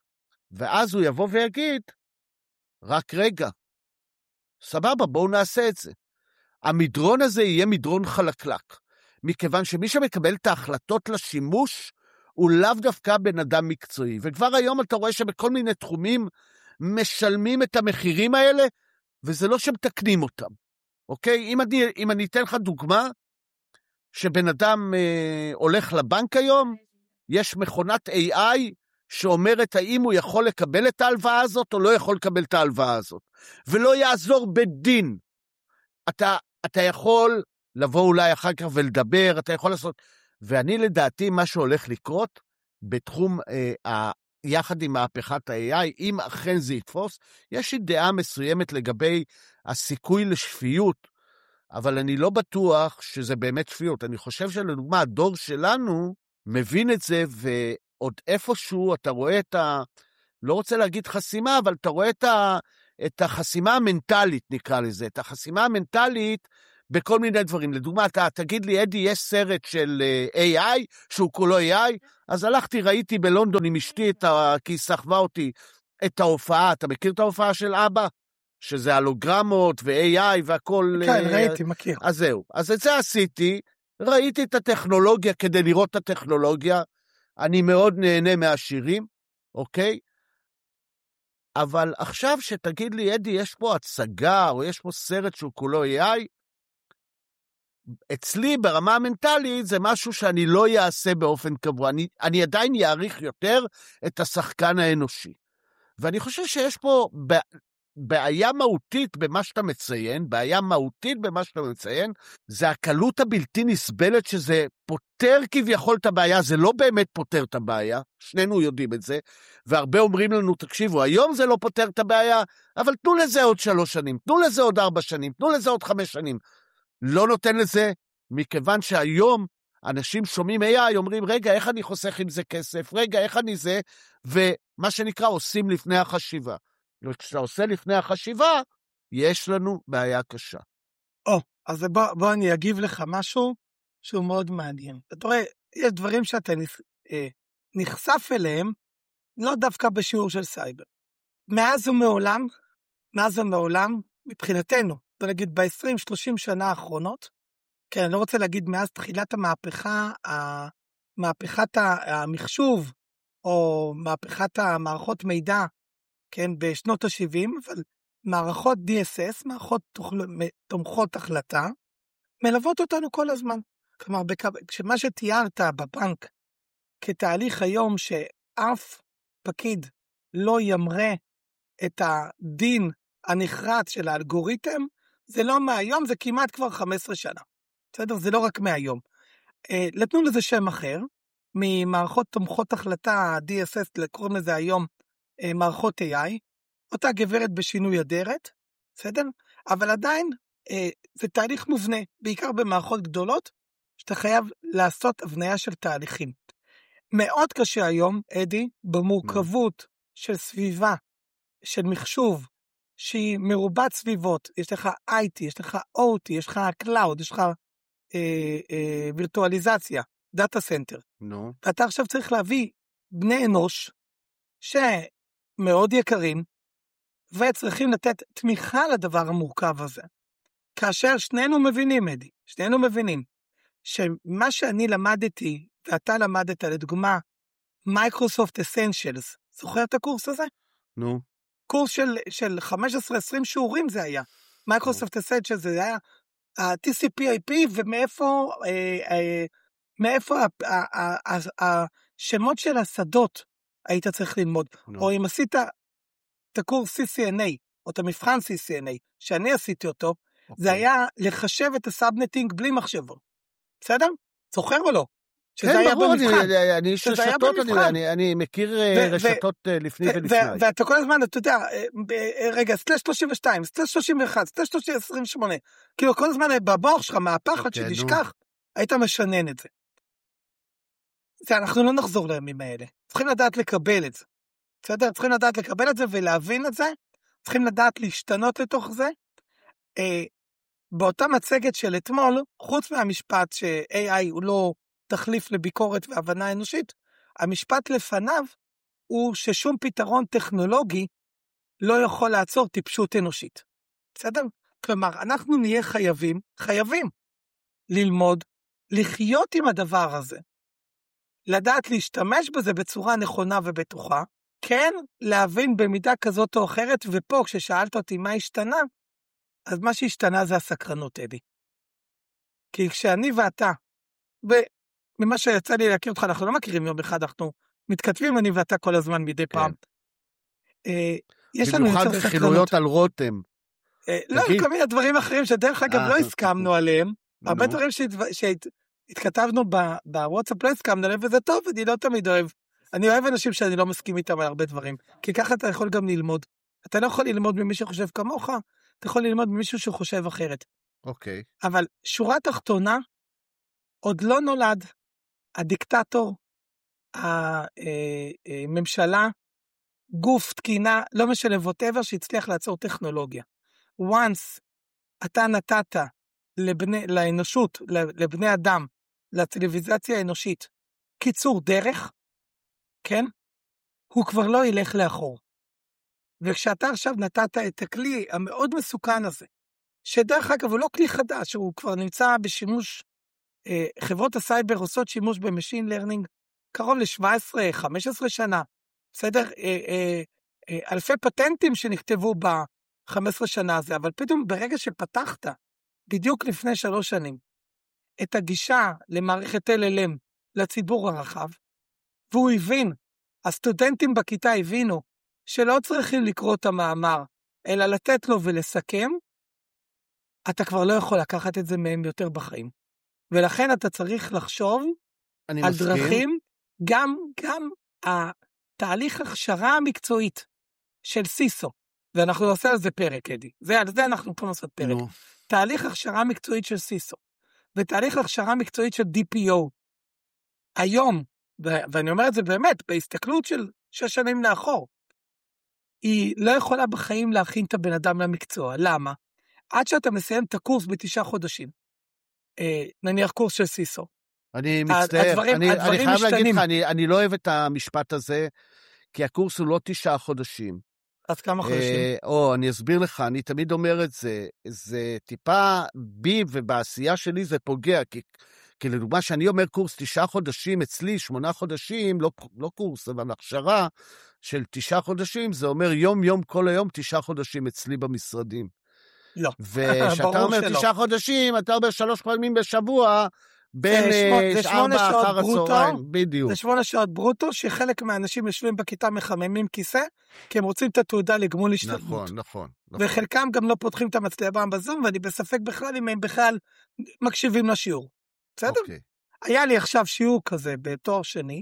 ואז הוא יבוא ויגיד, רק רגע, סבבה, בואו נעשה את זה. המדרון הזה יהיה מדרון חלקלק, מכיוון שמי שמקבל את ההחלטות לשימוש, הוא לאו דווקא בן אדם מקצועי, וכבר היום אתה רואה שבכל מיני תחומים, משלמים את המחירים האלה, וזה לא שמתקנים אותם. אוקיי? אם אני, אם אני אתן לך דוגמה, שבן אדם אה, הולך לבנק היום, יש מכונת איי איי, שאומרת האם הוא יכול לקבל את ההלוואה הזאת, או לא יכול לקבל את ההלוואה הזאת. ולא יעזור בדין. אתה, אתה יכול לבוא אולי אחר כך ולדבר, אתה יכול לעשות... ואני לדעתי, מה שהולך לקרות, בתחום אה, ה... יחד עם מהפכת ה-איי איי, אם אכן זה יתפוס, יש לי דעה מסוימת לגבי הסיכוי לשפיות, אבל אני לא בטוח שזה באמת שפיות. אני חושב שלדוגמה, הדור שלנו מבין את זה, ועוד איפשהו אתה רואה את ה... לא רוצה להגיד חסימה, אבל אתה רואה את, ה... את החסימה המנטלית, נקרא לזה, את החסימה המנטלית בכל מיני דברים. לדוגמה, אתה תגיד לי, אדי, יש סרט של איי איי, שהוא כולו איי איי, אז הלכתי, ראיתי בלונדון עם אשתי, ה... כי היא סחבה אותי את ההופעה. אתה מכיר את ההופעה של אבא? שזה הלוגרמות ו-איי איי והכל...
כן, ראיתי, מכיר.
אז זהו. אז את זה עשיתי, ראיתי את הטכנולוגיה כדי לראות את הטכנולוגיה, אני מאוד נהנה מהשירים, אוקיי? אבל עכשיו שתגיד לי, אדי, יש פה הצגה, או יש פה סרט שהוא כולו איי איי, אצלי ברמה המנטלית זה משהו שאני לא יעשה באופן קבוע. אני, אני עדיין יעריך יותר את השחקן האנושי. ואני חושב שיש פה בעיה מהותית במה שאתה מציין, בעיה מהותית במה שאתה מציין, זה הקלות הבלתי נסבלת שזה פותר כביכול את הבעיה, זה לא באמת פותר את הבעיה, שנינו יודעים את זה, והרבה אומרים לנו, תקשיבו, היום זה לא פותר את הבעיה, אבל תנו לזה עוד שלוש שנים, תנו לזה עוד ארבע שנים, תנו לזה עוד חמש שנים. לא נותן לזה, מכיוון שהיום אנשים שומעים איי איי, אומרים, רגע, איך אני חוסך עם זה כסף? רגע, איך אני זה? ומה שנקרא, עושים לפני החשיבה. וכשאתה עושה לפני החשיבה, יש לנו בעיה קשה.
או, אז בוא, בוא אני אגיב לך משהו שהוא מאוד מעניין. אתה רואה, יש דברים שאתה נחשף אליהם, לא דווקא בשיעור של סייבר. מאז ומעולם, מאז ומעולם, מבחינתנו, בוא נגיד ב-עשרים שלושים שנה האחרונות, כן, אני לא רוצה להגיד מאז תחילת המהפכה, מהפכת המחשוב, או מהפכת המערכות מידע, כן, בשנות ה-שבעים, אבל מערכות די אס אס, מערכות תומכות החלטה, מלוות אותנו כל הזמן. כלומר, כשמה שתיארת בבנק, כתהליך היום שאף פקיד לא ימרה את הדין הנחרץ של האלגוריתם, זה לא מהיום, זה כמעט כבר חמש עשרה שנה. בסדר? זה לא רק מהיום. נתנו לזה שם אחר, ממערכות תומכות החלטה, די אס אס, קוראים לזה היום, מערכות איי איי, אותה גברת בשינוי אדרת, בסדר? אבל עדיין זה תהליך מובנה, בעיקר במערכות גדולות, שאתה חייב לעשות הבניה של תהליכים. מאוד קשה היום, אדי, במורכבות של סביבה, של מחשוב, שהיא מרובת סביבות, יש לך איי טי, יש לך או טי, יש לך קלאוד, יש לך אה, אה, וירטואליזציה, דאטה סנטר.
נו.
ואתה עכשיו צריך להביא בני אנוש, שמאוד יקרים, וצריכים לתת תמיכה לדבר המורכב הזה. כאשר שנינו מבינים, אדי, שנינו מבינים, שמה שאני למדתי, ואתה למדת, לדוגמה, מייקרוסופט אסנשיילס, זוכר את הקורס הזה?
נו.
קורס של, של חמש עשרה עשרים שיעורים זה היה. מייקרוסופט אסנשיילס זה היה ה-טי סי פי איי פי, ומאיפה אה, אה, מאיפה השמות של השדות היית צריך ללמוד. No. או אם עשית את הקורס סי סי אן איי, או את המבחן סי סי אן איי, שאני עשיתי אותו, okay. זה היה לחשב את הסאבנטינג בלי מחשבו. בסדר? זוכר או לא? שזה
כן,
היה
ברור,
במבחן.
אני, אני איש רשתות, אני, אני, אני מכיר ו- רשתות ו- לפני ו- ולפני.
ו- ואתה כל הזמן, אתה יודע, רגע, סלש שלושים ושתיים, סלש שלושים ואחת, סלש עשרים ושמונה, כאילו כל הזמן בבוח שלך, מהפחד שתשכח, היית משנן את זה. זה, אנחנו לא נחזור לימים האלה. צריכים לדעת לקבל את זה. בסדר? צריכים לדעת לקבל את זה ולהבין את זה. צריכים לדעת להשתנות לתוך זה. אה, באותה מצגת של אתמול, חוץ מהמשפט ש-איי איי הוא לא תחליף לביקורת והבנה אנושית, המשפט לפניו הוא ששום פתרון טכנולוגי לא יכול לעצור טיפשות אנושית. בסדר? כלומר, אנחנו נהיה חייבים, חייבים ללמוד, לחיות עם הדבר הזה. לדעת להשתמש בזה בצורה נכונה ובטוחה, כן להבין במידה כזאת או אחרת, ופה כששאלת אותי מה השתנה, אז מה שהשתנה זה הסקרנות, אדי. כי כשאני ואתה, ממה שיצא לי להכיר אותך, אנחנו לא מכירים יום אחד, אנחנו מתכתבים אני ואתה כל הזמן מדי פעם. יש לנו יותר סקרנות.
במיוחד רכילויות על רותם.
לא, כל מיני דברים אחרים שדרך אגב לא הסכמנו עליהם, הרבה דברים שהתכתבנו בוואטסאפ לא הסכמנו עליהם, וזה טוב, אני לא תמיד אוהב. אני אוהב אנשים שאני לא מסכים איתם על הרבה דברים, כי ככה אתה יכול גם ללמוד. אתה לא יכול ללמוד ממי שחושב כמוך, אתה יכול ללמוד ממישהו שחושב אחרת.
אוקיי.
אבל שורה תחתונה, עוד לא נולד הדיקטטור, הממשלה, גוף, תקינה, לא משנה, whatever, שהצליח לעצור טכנולוגיה. once אתה נתת לבני, לאנושות, לבני אדם, לטלוויזציה האנושית, קיצור דרך, כן? הוא כבר לא ילך לאחור. וכשאתה עכשיו נתת את הכלי המאוד מסוכן הזה, שדרך אגב הוא לא כלי חדש, הוא כבר נמצא בשימוש, אה, חברות הסייבר עושות שימוש במשין לרנינג, קרוב ל-שבע עשרה חמש עשרה שנה, בסדר? אה, אה, אה, אלפי פטנטים שנכתבו ב-חמש עשרה שנה הזה, אבל פתאום ברגע שפתחת, בדיוק לפני שלוש שנים, את הגישה למערכת אל אל אם לציבור הרחב, והוא הבין, הסטודנטים בכיתה הבינו, שלא צריכים לקרוא את המאמר, אלא לתת לו ולסכם, אתה כבר לא יכול לקחת את זה מהם יותר בחיים. ולכן אתה צריך לחשוב על מסכים. דרכים, גם, גם התהליך הכשרה המקצועית של סיסו, ואנחנו נעשה על זה פרק, אדי. זה, על זה אנחנו פה נעשה פרק. No. תהליך הכשרה מקצועית של סיסו, ותהליך הכשרה מקצועית של די פי או. היום, ו- ואני אומר את זה באמת, בהסתכלות של שש שנים לאחור, היא לא יכולה בחיים להכין את הבן אדם למקצוע. למה? עד שאתה מסיים את הקורס בתשעה חודשים. אה, נניח קורס של סיסו.
אני מצטער, הדברים, אני, הדברים אני חייב משתנים. להגיד לך, אני, אני לא אוהב את המשפט הזה, כי הקורס הוא לא תשעה חודשים.
אז כמה חודשים? אה,
או, אני אסביר לך, אני תמיד אומר את זה, זה טיפה בי ובעשייה שלי זה פוגע, כי, כי לדוגמה שאני אומר קורס תשעה חודשים, אצלי שמונה חודשים, לא, לא קורס, אבל הכשרה של תשעה חודשים, זה אומר יום יום כל היום תשעה חודשים אצלי במשרדים.
לא,
ושאתה אומר תשעה חודשים, אתה אומר שלוש פעמים בשבוע, בין ארבע אחר הצהריים, בדיוק.
זה שמונה שעות ברוטו, שחלק מהאנשים יושבים בכיתה מחממים כיסא, כי הם רוצים את התעודה לגמול השתלמות.
נכון, נכון.
וחלקם גם לא פותחים את המצלמה בזום, ואני בספק בכלל אם הם בכלל מקשיבים לשיעור. בסדר? היה לי עכשיו שיעור כזה בתואר שני,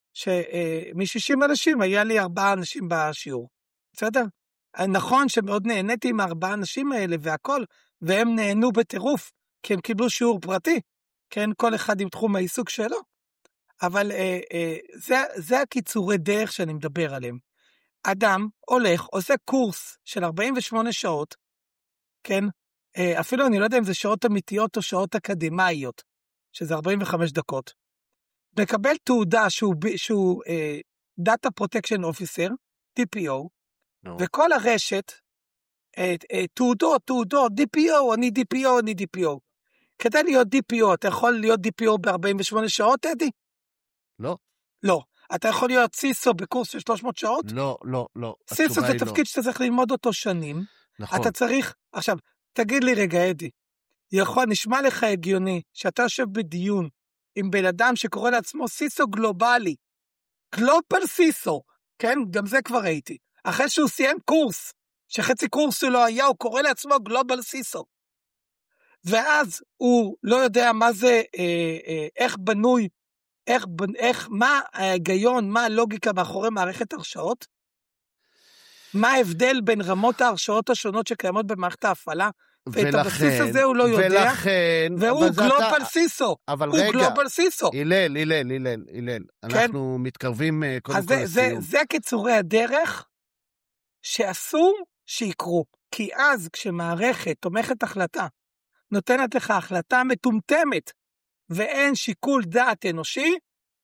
שמ-שישים אנשים היה לי ארבעה אנשים בשיעור. בסדר? נכון שמאוד נהניתי עם הארבעה אנשים האלה והכל, והם נהנו בטירוף, כי הם קיבלו שיעור פרטי. כן, כל אחד עם תחום העיסוק שלו, אבל אה, אה, זה, זה הקיצורי דרך שאני מדבר עליהם. אדם הולך, עושה קורס של ארבעים ושמונה שעות, כן, אה, אפילו אני לא יודע אם זה שעות אמיתיות או שעות אקדמאיות, שזה ארבעים וחמש דקות, מקבל תעודה שהוא, שהוא אה, Data Protection Officer, די פי או, no. וכל הרשת, אה, אה, תעודות, תעודות, די פי או, אני די פי או, אני די פי או, כדי להיות די פי או, אתה יכול להיות די פי או ב-ארבעים ושמונה שעות, אדי?
לא.
לא. אתה יכול להיות סיסו בקורס של שלוש מאות שעות?
לא, לא, לא.
סיסו זה תפקיד לא. שאתה צריך ללמוד אותו שנים. נכון. אתה צריך, עכשיו, תגיד לי רגע, אדי, יכול, נשמע לך הגיוני, שאתה יושב בדיון עם בן אדם שקורא לעצמו סיסו גלובלי, גלובל סיסו, כן? גם זה כבר ראיתי. אחרי שהוא סיים קורס, שחצי קורס שלו היה, הוא קורא לעצמו גלובל סיסו. ואז הוא לא יודע מה זה, אה, אה, איך בנוי, איך, איך, מה ההיגיון, מה הלוגיקה מאחורי מערכת הרשאות, מה ההבדל בין רמות ההרשאות השונות שקיימות במערכת ההפעלה, ואת הבסיס הזה הוא לא יודע,
ולכן,
והוא גלובל אתה... סיסו,
אבל
הוא
רגע,
גלובל סיסו.
הלל, הלל, הלל, הלל, כן? אנחנו מתקרבים קודם כל
זה,
לסיום.
זה, זה קיצורי הדרך שאסור שיקרו, כי אז כשמערכת תומכת החלטה, נותנת לך החלטה מטומטמת, ואין שיקול דעת אנושי,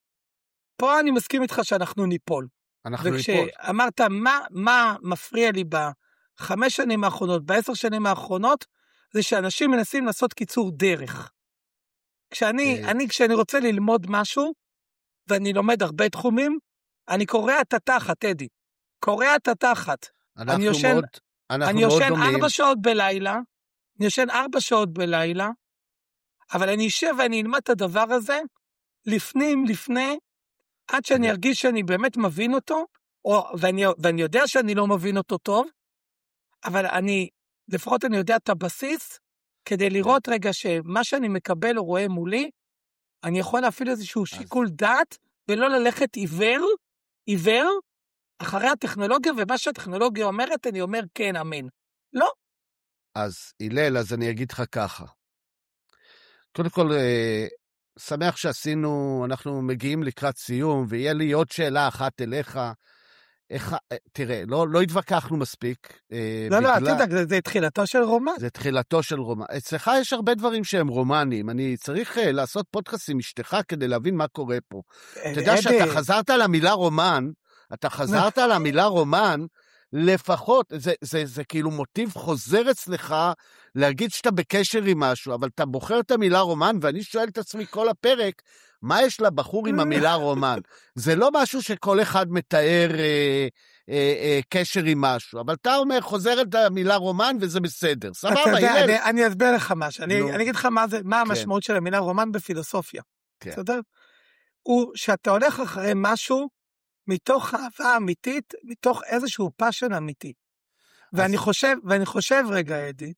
פה אני מסכים איתך שאנחנו ניפול.
אנחנו ניפול.
וכשאמרת מה, מה מפריע לי בחמש שנים האחרונות, בעשר שנים האחרונות, זה שאנשים מנסים לעשות קיצור דרך. כשאני, אני, כשאני רוצה ללמוד משהו, ואני לומד הרבה תחומים, אני קורא את התחת, אדי. קורא את התחת. אני יושן, מאוד, אני יושן ארבע שעות בלילה, אני יושן ארבע שעות בלילה, אבל אני אשב ואני אלמד את הדבר הזה, לפנים, לפני, עד שאני ארגיש שאני באמת מבין אותו, או, ואני, ואני יודע שאני לא מבין אותו טוב, אבל אני, לפחות אני יודע את הבסיס, כדי לראות רגע שמה שאני מקבל או רואה מולי, אני יכול להפעיל איזשהו שיקול דעת, ולא ללכת עיוור, עיוור, אחרי הטכנולוגיה, ומה שהטכנולוגיה אומרת, אני אומר כן, אמן. לא.
אז הלל, אז אני אגיד לך ככה. קודם כל, שמח שעשינו, אנחנו מגיעים לקראת סיום, ויהיה לי עוד שאלה אחת אליך. איך, תראה, לא, לא התווכחנו מספיק.
לא, בגלל... לא, אתה יודע, זה תחילתו של רומן.
זה תחילתו של רומן. אצלך יש הרבה דברים שהם רומנים. אני צריך לעשות פודקאסט עם אשתך כדי להבין מה קורה פה. אתה יודע שאתה חזרת על המילה רומן, אתה חזרת על המילה רומן, לפחות, זה, זה, זה כאילו מוטיב חוזר אצלך להגיד שאתה בקשר עם משהו, אבל אתה בוחר את המילה רומן, ואני שואל את עצמי כל הפרק, מה יש לבחור עם המילה רומן? זה לא משהו שכל אחד מתאר אה, אה, אה, קשר עם משהו, אבל אתה אומר, חוזר את המילה רומן, וזה בסדר. סבבה,
יודע, אני, אני אסביר לך משהו, אני, אני אגיד לך מה, זה, מה כן. המשמעות של המילה רומן בפילוסופיה. כן. בסדר? הוא שאתה הולך אחרי משהו, מתוך אהבה אמיתית, מתוך איזשהו פאשן אמיתי. ואני חושב, ואני חושב רגע, אדי,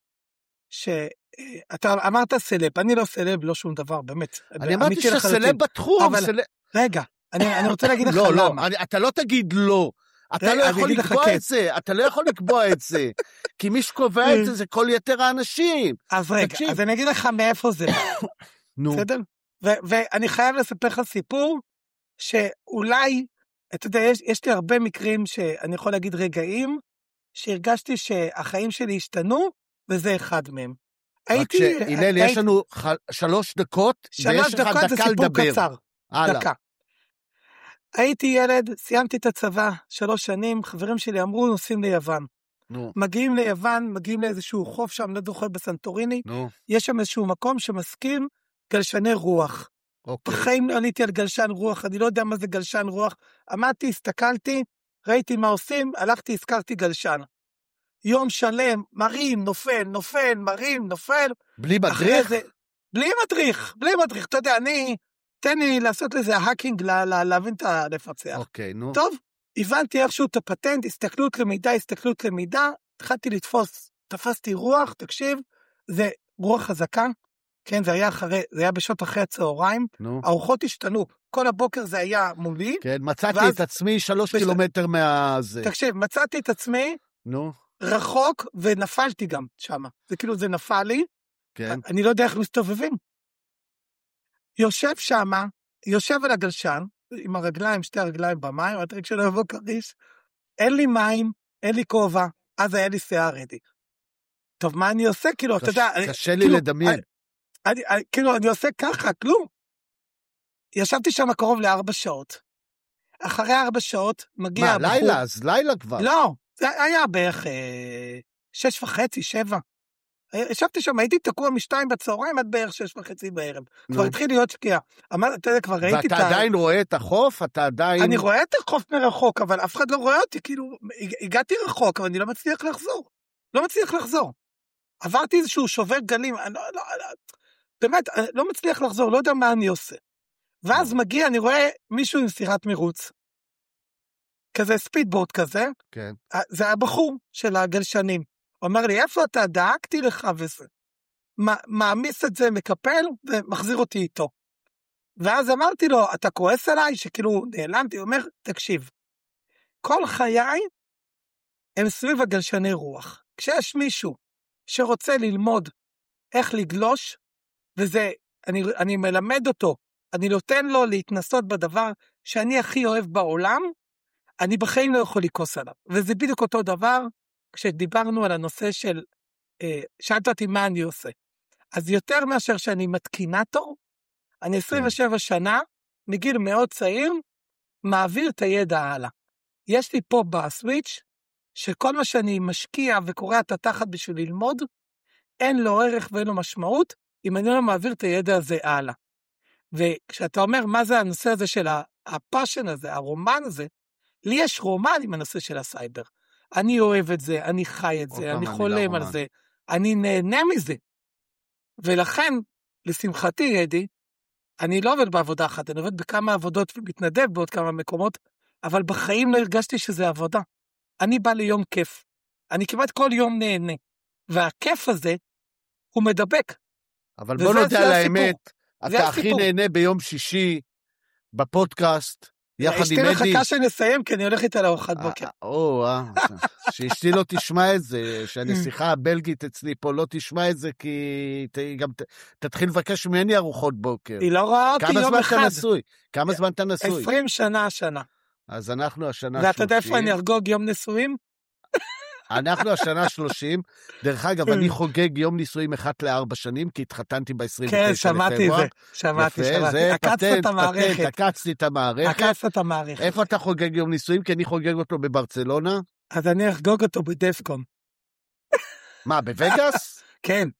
שאתה אמרת סלב, אני לא סלב, לא שום דבר, באמת.
אני אמרתי שאתה סלב בתחום.
רגע, אני רוצה להגיד לך
למה.
לא,
לא, אתה לא תגיד לא. אתה לא יכול לקבוע את זה, אתה לא יכול לקבוע את זה. כי מי שקובע את זה, זה כל יתר האנשים.
אז רגע, אז אני אגיד לך מאיפה זה.
נו.
בסדר? ואני חייב לספר לך סיפור, שאולי, אתה יודע, יש, יש לי הרבה מקרים שאני יכול להגיד רגעים, שהרגשתי שהחיים שלי השתנו, וזה אחד מהם.
הייתי... שהלל, יש לנו שלוש דקות,
שלוש דקות זה סיפור קצר. דקה. הייתי ילד, סיימתי את הצבא, שלוש שנים, חברים שלי אמרו, נוסעים ליוון.
נו.
מגיעים ליוון, מגיעים לאיזשהו חוף שם, לא זוכר בסנטוריני,
נו.
יש שם איזשהו מקום שמסכים גלשני רוח.
אוקיי.
בחיים לא עניתי על גלשן רוח, אני לא יודע מה זה גלשן רוח. עמדתי, הסתכלתי, ראיתי מה עושים, הלכתי, הזכרתי גלשן. יום שלם, מרים, נופל, נופל, מרים, נופל.
בלי מדריך?
זה, בלי מדריך, בלי מדריך. אתה יודע, אני, תן לי לעשות לזה האקינג, לה, לה, להבין את הנפצח.
אוקיי, נו.
טוב, הבנתי איכשהו את הפטנט, הסתכלות למידה, הסתכלות למידה, התחלתי לתפוס, תפסתי רוח, תקשיב, זה רוח חזקה, כן, זה היה אחרי, זה היה בשעות אחרי הצהריים,
נו.
הארוחות השתנו, כל הבוקר זה היה מולי.
כן, מצאתי ואז, את עצמי שלוש בש... קילומטר מהזה.
תקשיב, מצאתי את עצמי,
נו.
רחוק, ונפלתי גם שם. זה כאילו, זה נפל לי.
כן.
אני לא יודע איך מסתובבים. יושב שם, יושב על הגלשן, עם הרגליים, שתי הרגליים במים, עד רגע שלא יבוא קריש, אין לי מים, אין לי כובע, אז היה לי שיער אדי. טוב, מה אני עושה? כאילו, קש, אתה יודע...
קשה לי
כאילו,
לדמיין.
אני, אני, אני, כאילו, אני עושה ככה, כלום. ישבתי שם קרוב לארבע שעות. אחרי ארבע שעות, מגיע...
מה,
הבחור...
לילה? אז לילה כבר.
לא, זה היה בערך אה, שש וחצי, שבע. ישבתי שם, הייתי תקוע משתיים בצהריים עד בערך שש וחצי בערב. כבר התחיל להיות שקיעה. אמר, אתה יודע, כבר ראיתי את ה...
ואתה עדיין רואה את החוף? אתה עדיין...
אני רואה את החוף מרחוק, אבל אף אחד לא רואה אותי, כאילו, הגעתי רחוק, אבל אני לא מצליח לחזור. לא מצליח לחזור. עברתי איזשהו שובר גלים, אני לא, לא, לא, באמת, אני לא מצליח לחזור, לא יודע מה אני עושה. ואז מגיע, אני רואה מישהו עם סירת מירוץ. כזה ספידבוט כזה.
כן.
זה הבחור של הגלשנים. הוא אומר לי, איפה אתה? דאגתי לך וזה. מעמיס את זה, מקפל, ומחזיר אותי איתו. ואז אמרתי לו, אתה כועס עליי? שכאילו נעלמתי, הוא אומר, תקשיב, כל חיי הם סביב הגלשני רוח. כשיש מישהו שרוצה ללמוד איך לגלוש, וזה, אני, אני מלמד אותו, אני נותן לו להתנסות בדבר שאני הכי אוהב בעולם, אני בחיים לא יכול לקוס עליו. וזה בדיוק אותו דבר, כשדיברנו על הנושא של, אה, שאלת אותי מה אני עושה. אז יותר מאשר שאני מתקינטור, אני עשרים ושבע שנה, מגיל מאוד צעיר, מעביר את הידע הלאה. יש לי פה בסוויץ', שכל מה שאני משקיע וקורא את התחת בשביל ללמוד, אין לו ערך ואין לו משמעות, אם אני לא מעביר את הידע הזה הלאה. וכשאתה אומר מה זה הנושא הזה של הפאשן הזה, הרומן הזה, לי יש רומן עם הנושא של הסייבר. אני אוהב את זה, אני חי את זה, אני חולם על זה, אני נהנה מזה. ולכן, לשמחתי, אדי, אני לא עובד בעבודה אחת, אני עובד בכמה עבודות ומתנדב בעוד כמה מקומות, אבל בחיים לא הרגשתי שזה עבודה. אני בא ליום כיף. אני כמעט כל יום נהנה. והכיף הזה, הוא מדבק.
אבל בוא נודע על האמת, אתה הכי נהנה ביום שישי, בפודקאסט, יחד עם אדי.
אשתי מחכה שנסיים, כי אני הולך איתה לארוחת בוקר.
או, שאשתי לא תשמע את זה, שהנסיכה הבלגית אצלי פה לא תשמע את זה, כי היא גם תתחיל לבקש ממני ארוחות בוקר.
היא לא רואה אותי יום אחד.
כמה זמן אתה נשוי? כמה זמן אתה נשוי?
עשרים שנה השנה.
אז אנחנו השנה
ואתה
שלושים.
יודע איפה אני ארגוג יום נישואים?
אנחנו השנה שלושים. דרך אגב, אני חוגג יום נישואים אחת לארבע שנים, כי התחתנתי ב-עשרים ותשע לפברואר.
כן, שמעתי את זה. שמעתי, שמעתי.
זה
עקצת
פטנט,
את המערכת.
פטנט, עקצתי את המערכת.
עקצת את המערכת.
איפה אתה חוגג יום נישואים? כי אני חוגג אותו בברצלונה.
אז אני אחגוג אותו בדפקון.
מה, בווגאס?
כן.